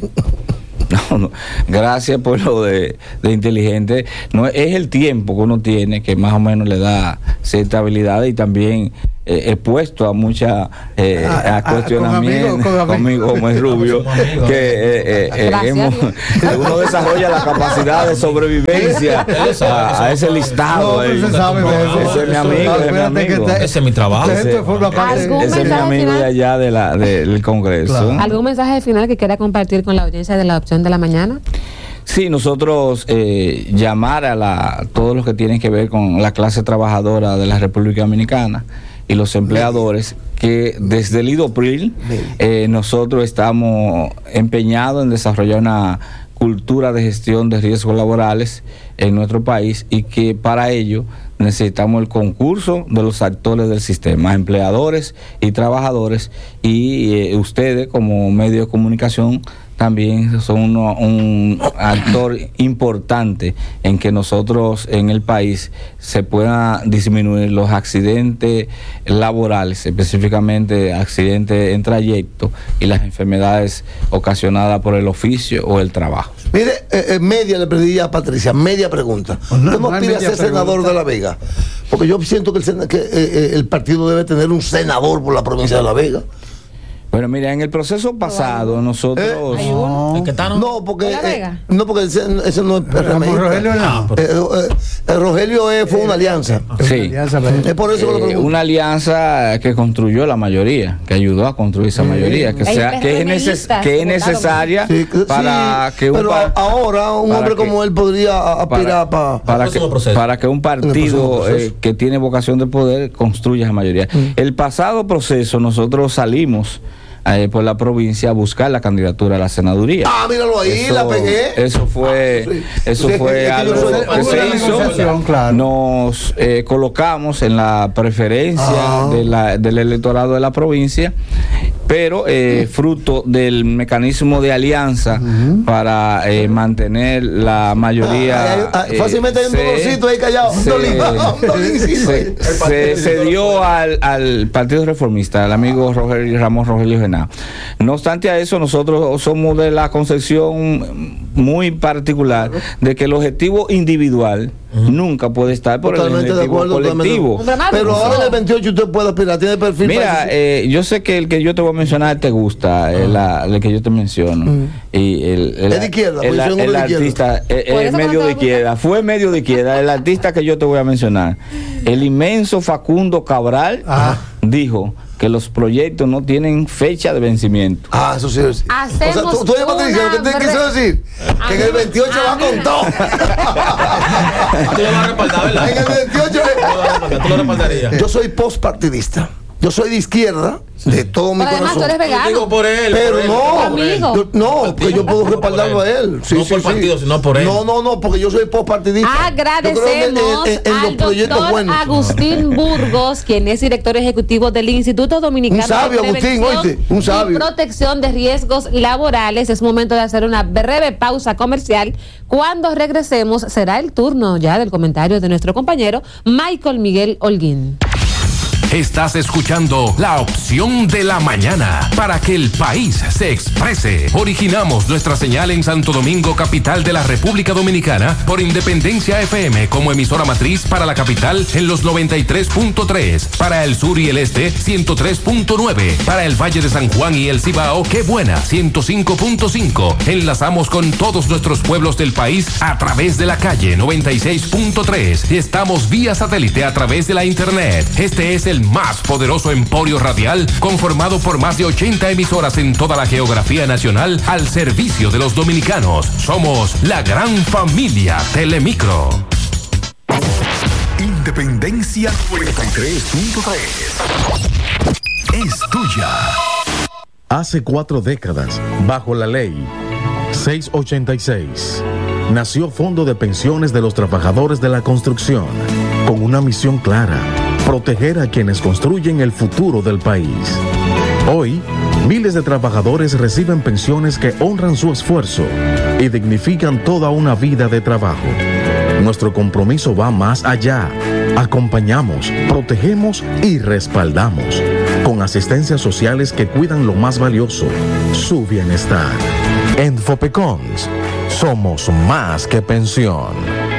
No, no. Gracias por lo de, de inteligente. No es el tiempo que uno tiene que más o menos le da cierta habilidad y también eh, expuesto a mucha eh, a, a cuestionamientos con amigo, conmigo como es Rubio que eh, eh, eh, hemos, uno desarrolla la capacidad de sobrevivencia a, a ese listado. No, ahí. Sabe, ese, ese es mi amigo, ese es mi amigo. Ese es mi trabajo. Ese, ese es mi amigo de allá de la, de, del Congreso. Claro. ¿Algún mensaje final que quiera compartir con la audiencia de la opción de la mañana? Sí, nosotros eh, llamar a la, todos los que tienen que ver con la clase trabajadora de la República Dominicana y los empleadores, que desde el IDOPRIL eh, nosotros estamos empeñados en desarrollar una cultura de gestión de riesgos laborales en nuestro país y que para ello necesitamos el concurso de los actores del sistema, empleadores y trabajadores, y eh, ustedes como medio de comunicación también son uno, un actor importante en que nosotros en el país se puedan disminuir los accidentes laborales, específicamente accidentes en trayecto y las enfermedades ocasionadas por el oficio o el trabajo. Mire, eh, media le pedí a Patricia, media pregunta. No, ¿Cómo aspira a ser senador de La Vega? Porque yo siento que el, que, eh, el partido debe tener un senador por la provincia de La Vega. Bueno, mira, en el proceso pasado nosotros... ¿Eh? No. ¿El que está, no? No, porque, eh, no, porque ese, ese no es Rogelio no. Eh, eh, Rogelio eh, fue una alianza. Sí. Es por eso que eh, una alianza que construyó la mayoría, que ayudó a construir esa mayoría, que, sea, que, es, neces que es necesaria sí, para sí, que un... Pero ahora un hombre que, como él podría aspirar para, para, que, para que un partido eh, que tiene vocación de poder construya esa mayoría. Mm. El pasado proceso nosotros salimos Eh, por la provincia a buscar la candidatura a la senaduría. Ah, míralo ahí, eso, la pegué. Eso fue, ah, sí. eso sí, fue es algo que se hizo. Claro. Nos eh, colocamos en la preferencia ah. de la, del electorado de la provincia, pero eh, fruto del mecanismo de alianza uh-huh. para eh, mantener la mayoría. Ah, eh, fácilmente hay un dolorcito ahí callado. Se, se, se, se dio al, al Partido Reformista, al amigo Rogelio Ramos Rogelio Genao. No obstante a eso, nosotros somos de la concepción muy particular de que el objetivo individual uh-huh. nunca puede estar por totalmente el objetivo de acuerdo, colectivo. Pero ahora en el veintiocho usted puede aspirar, tiene perfil. Mira, eh, yo sé que el que yo te voy a mencionar te gusta, uh-huh. el, la, el que yo te menciono. Uh-huh. Y el, el, es de izquierda, el, el, el artista, el, el medio de izquierda, fue medio de izquierda, el artista que yo te voy a mencionar, el inmenso Facundo Cabral, uh-huh. dijo que los proyectos no tienen fecha de vencimiento. Ah, eso sí. sí. O sea, tú, tú Patricia, lo que te quiso decir, que en el veintiocho va con todo. Tú lo vas a respaldar, ¿verdad? En el veintiocho tú lo respaldarías. Yo soy postpartidista. Yo soy de izquierda, de todo mi pero además corazón. Tú eres vegano. Digo por él, pero por él, no, por él. Yo, no, que yo puedo respaldarlo a él. Sí, no sí, por sí. partido, sino por él. No, no, no, porque yo soy postpartidista. Agradecemos en, en, en al doctor Agustín Burgos, quien es director ejecutivo del Instituto Dominicano un sabio, de Agustín, oíste, un sabio. y Protección de Riesgos Laborales. Es momento de hacer una breve pausa comercial. Cuando regresemos será el turno ya del comentario de nuestro compañero Michael Miguel Holguín. Estás escuchando La Opción de la Mañana para que el país se exprese. Originamos nuestra señal en Santo Domingo, capital de la República Dominicana, por Independencia F M como emisora matriz para la capital en los noventa y tres punto tres, para el sur y el este ciento tres punto nueve, para el Valle de San Juan y el Cibao, Qué Buena ciento cinco punto cinco. Enlazamos con todos nuestros pueblos del país a través de la calle noventa y seis punto tres. Estamos vía satélite a través de la internet. Este es el más poderoso emporio radial conformado por más de ochenta emisoras en toda la geografía nacional al servicio de los dominicanos. Somos la gran familia Telemicro. Independencia noventa y tres punto tres es tuya. Hace cuatro décadas, bajo la ley seiscientos ochenta y seis, nació Fondo de Pensiones de los Trabajadores de la Construcción, con una misión clara: proteger a quienes construyen el futuro del país. Hoy, Miles de trabajadores reciben pensiones que honran su esfuerzo y dignifican toda una vida de trabajo. Nuestro compromiso va más allá. Acompañamos, protegemos y respaldamos con asistencias sociales que cuidan lo más valioso, su bienestar. En Fopecons somos más que pensión.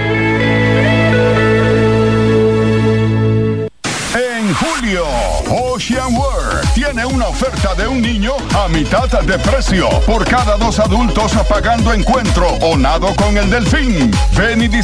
En julio, Ocean World tiene una oferta de un niño a mitad de precio por cada dos adultos pagando encuentro o nado con el delfín. Ven y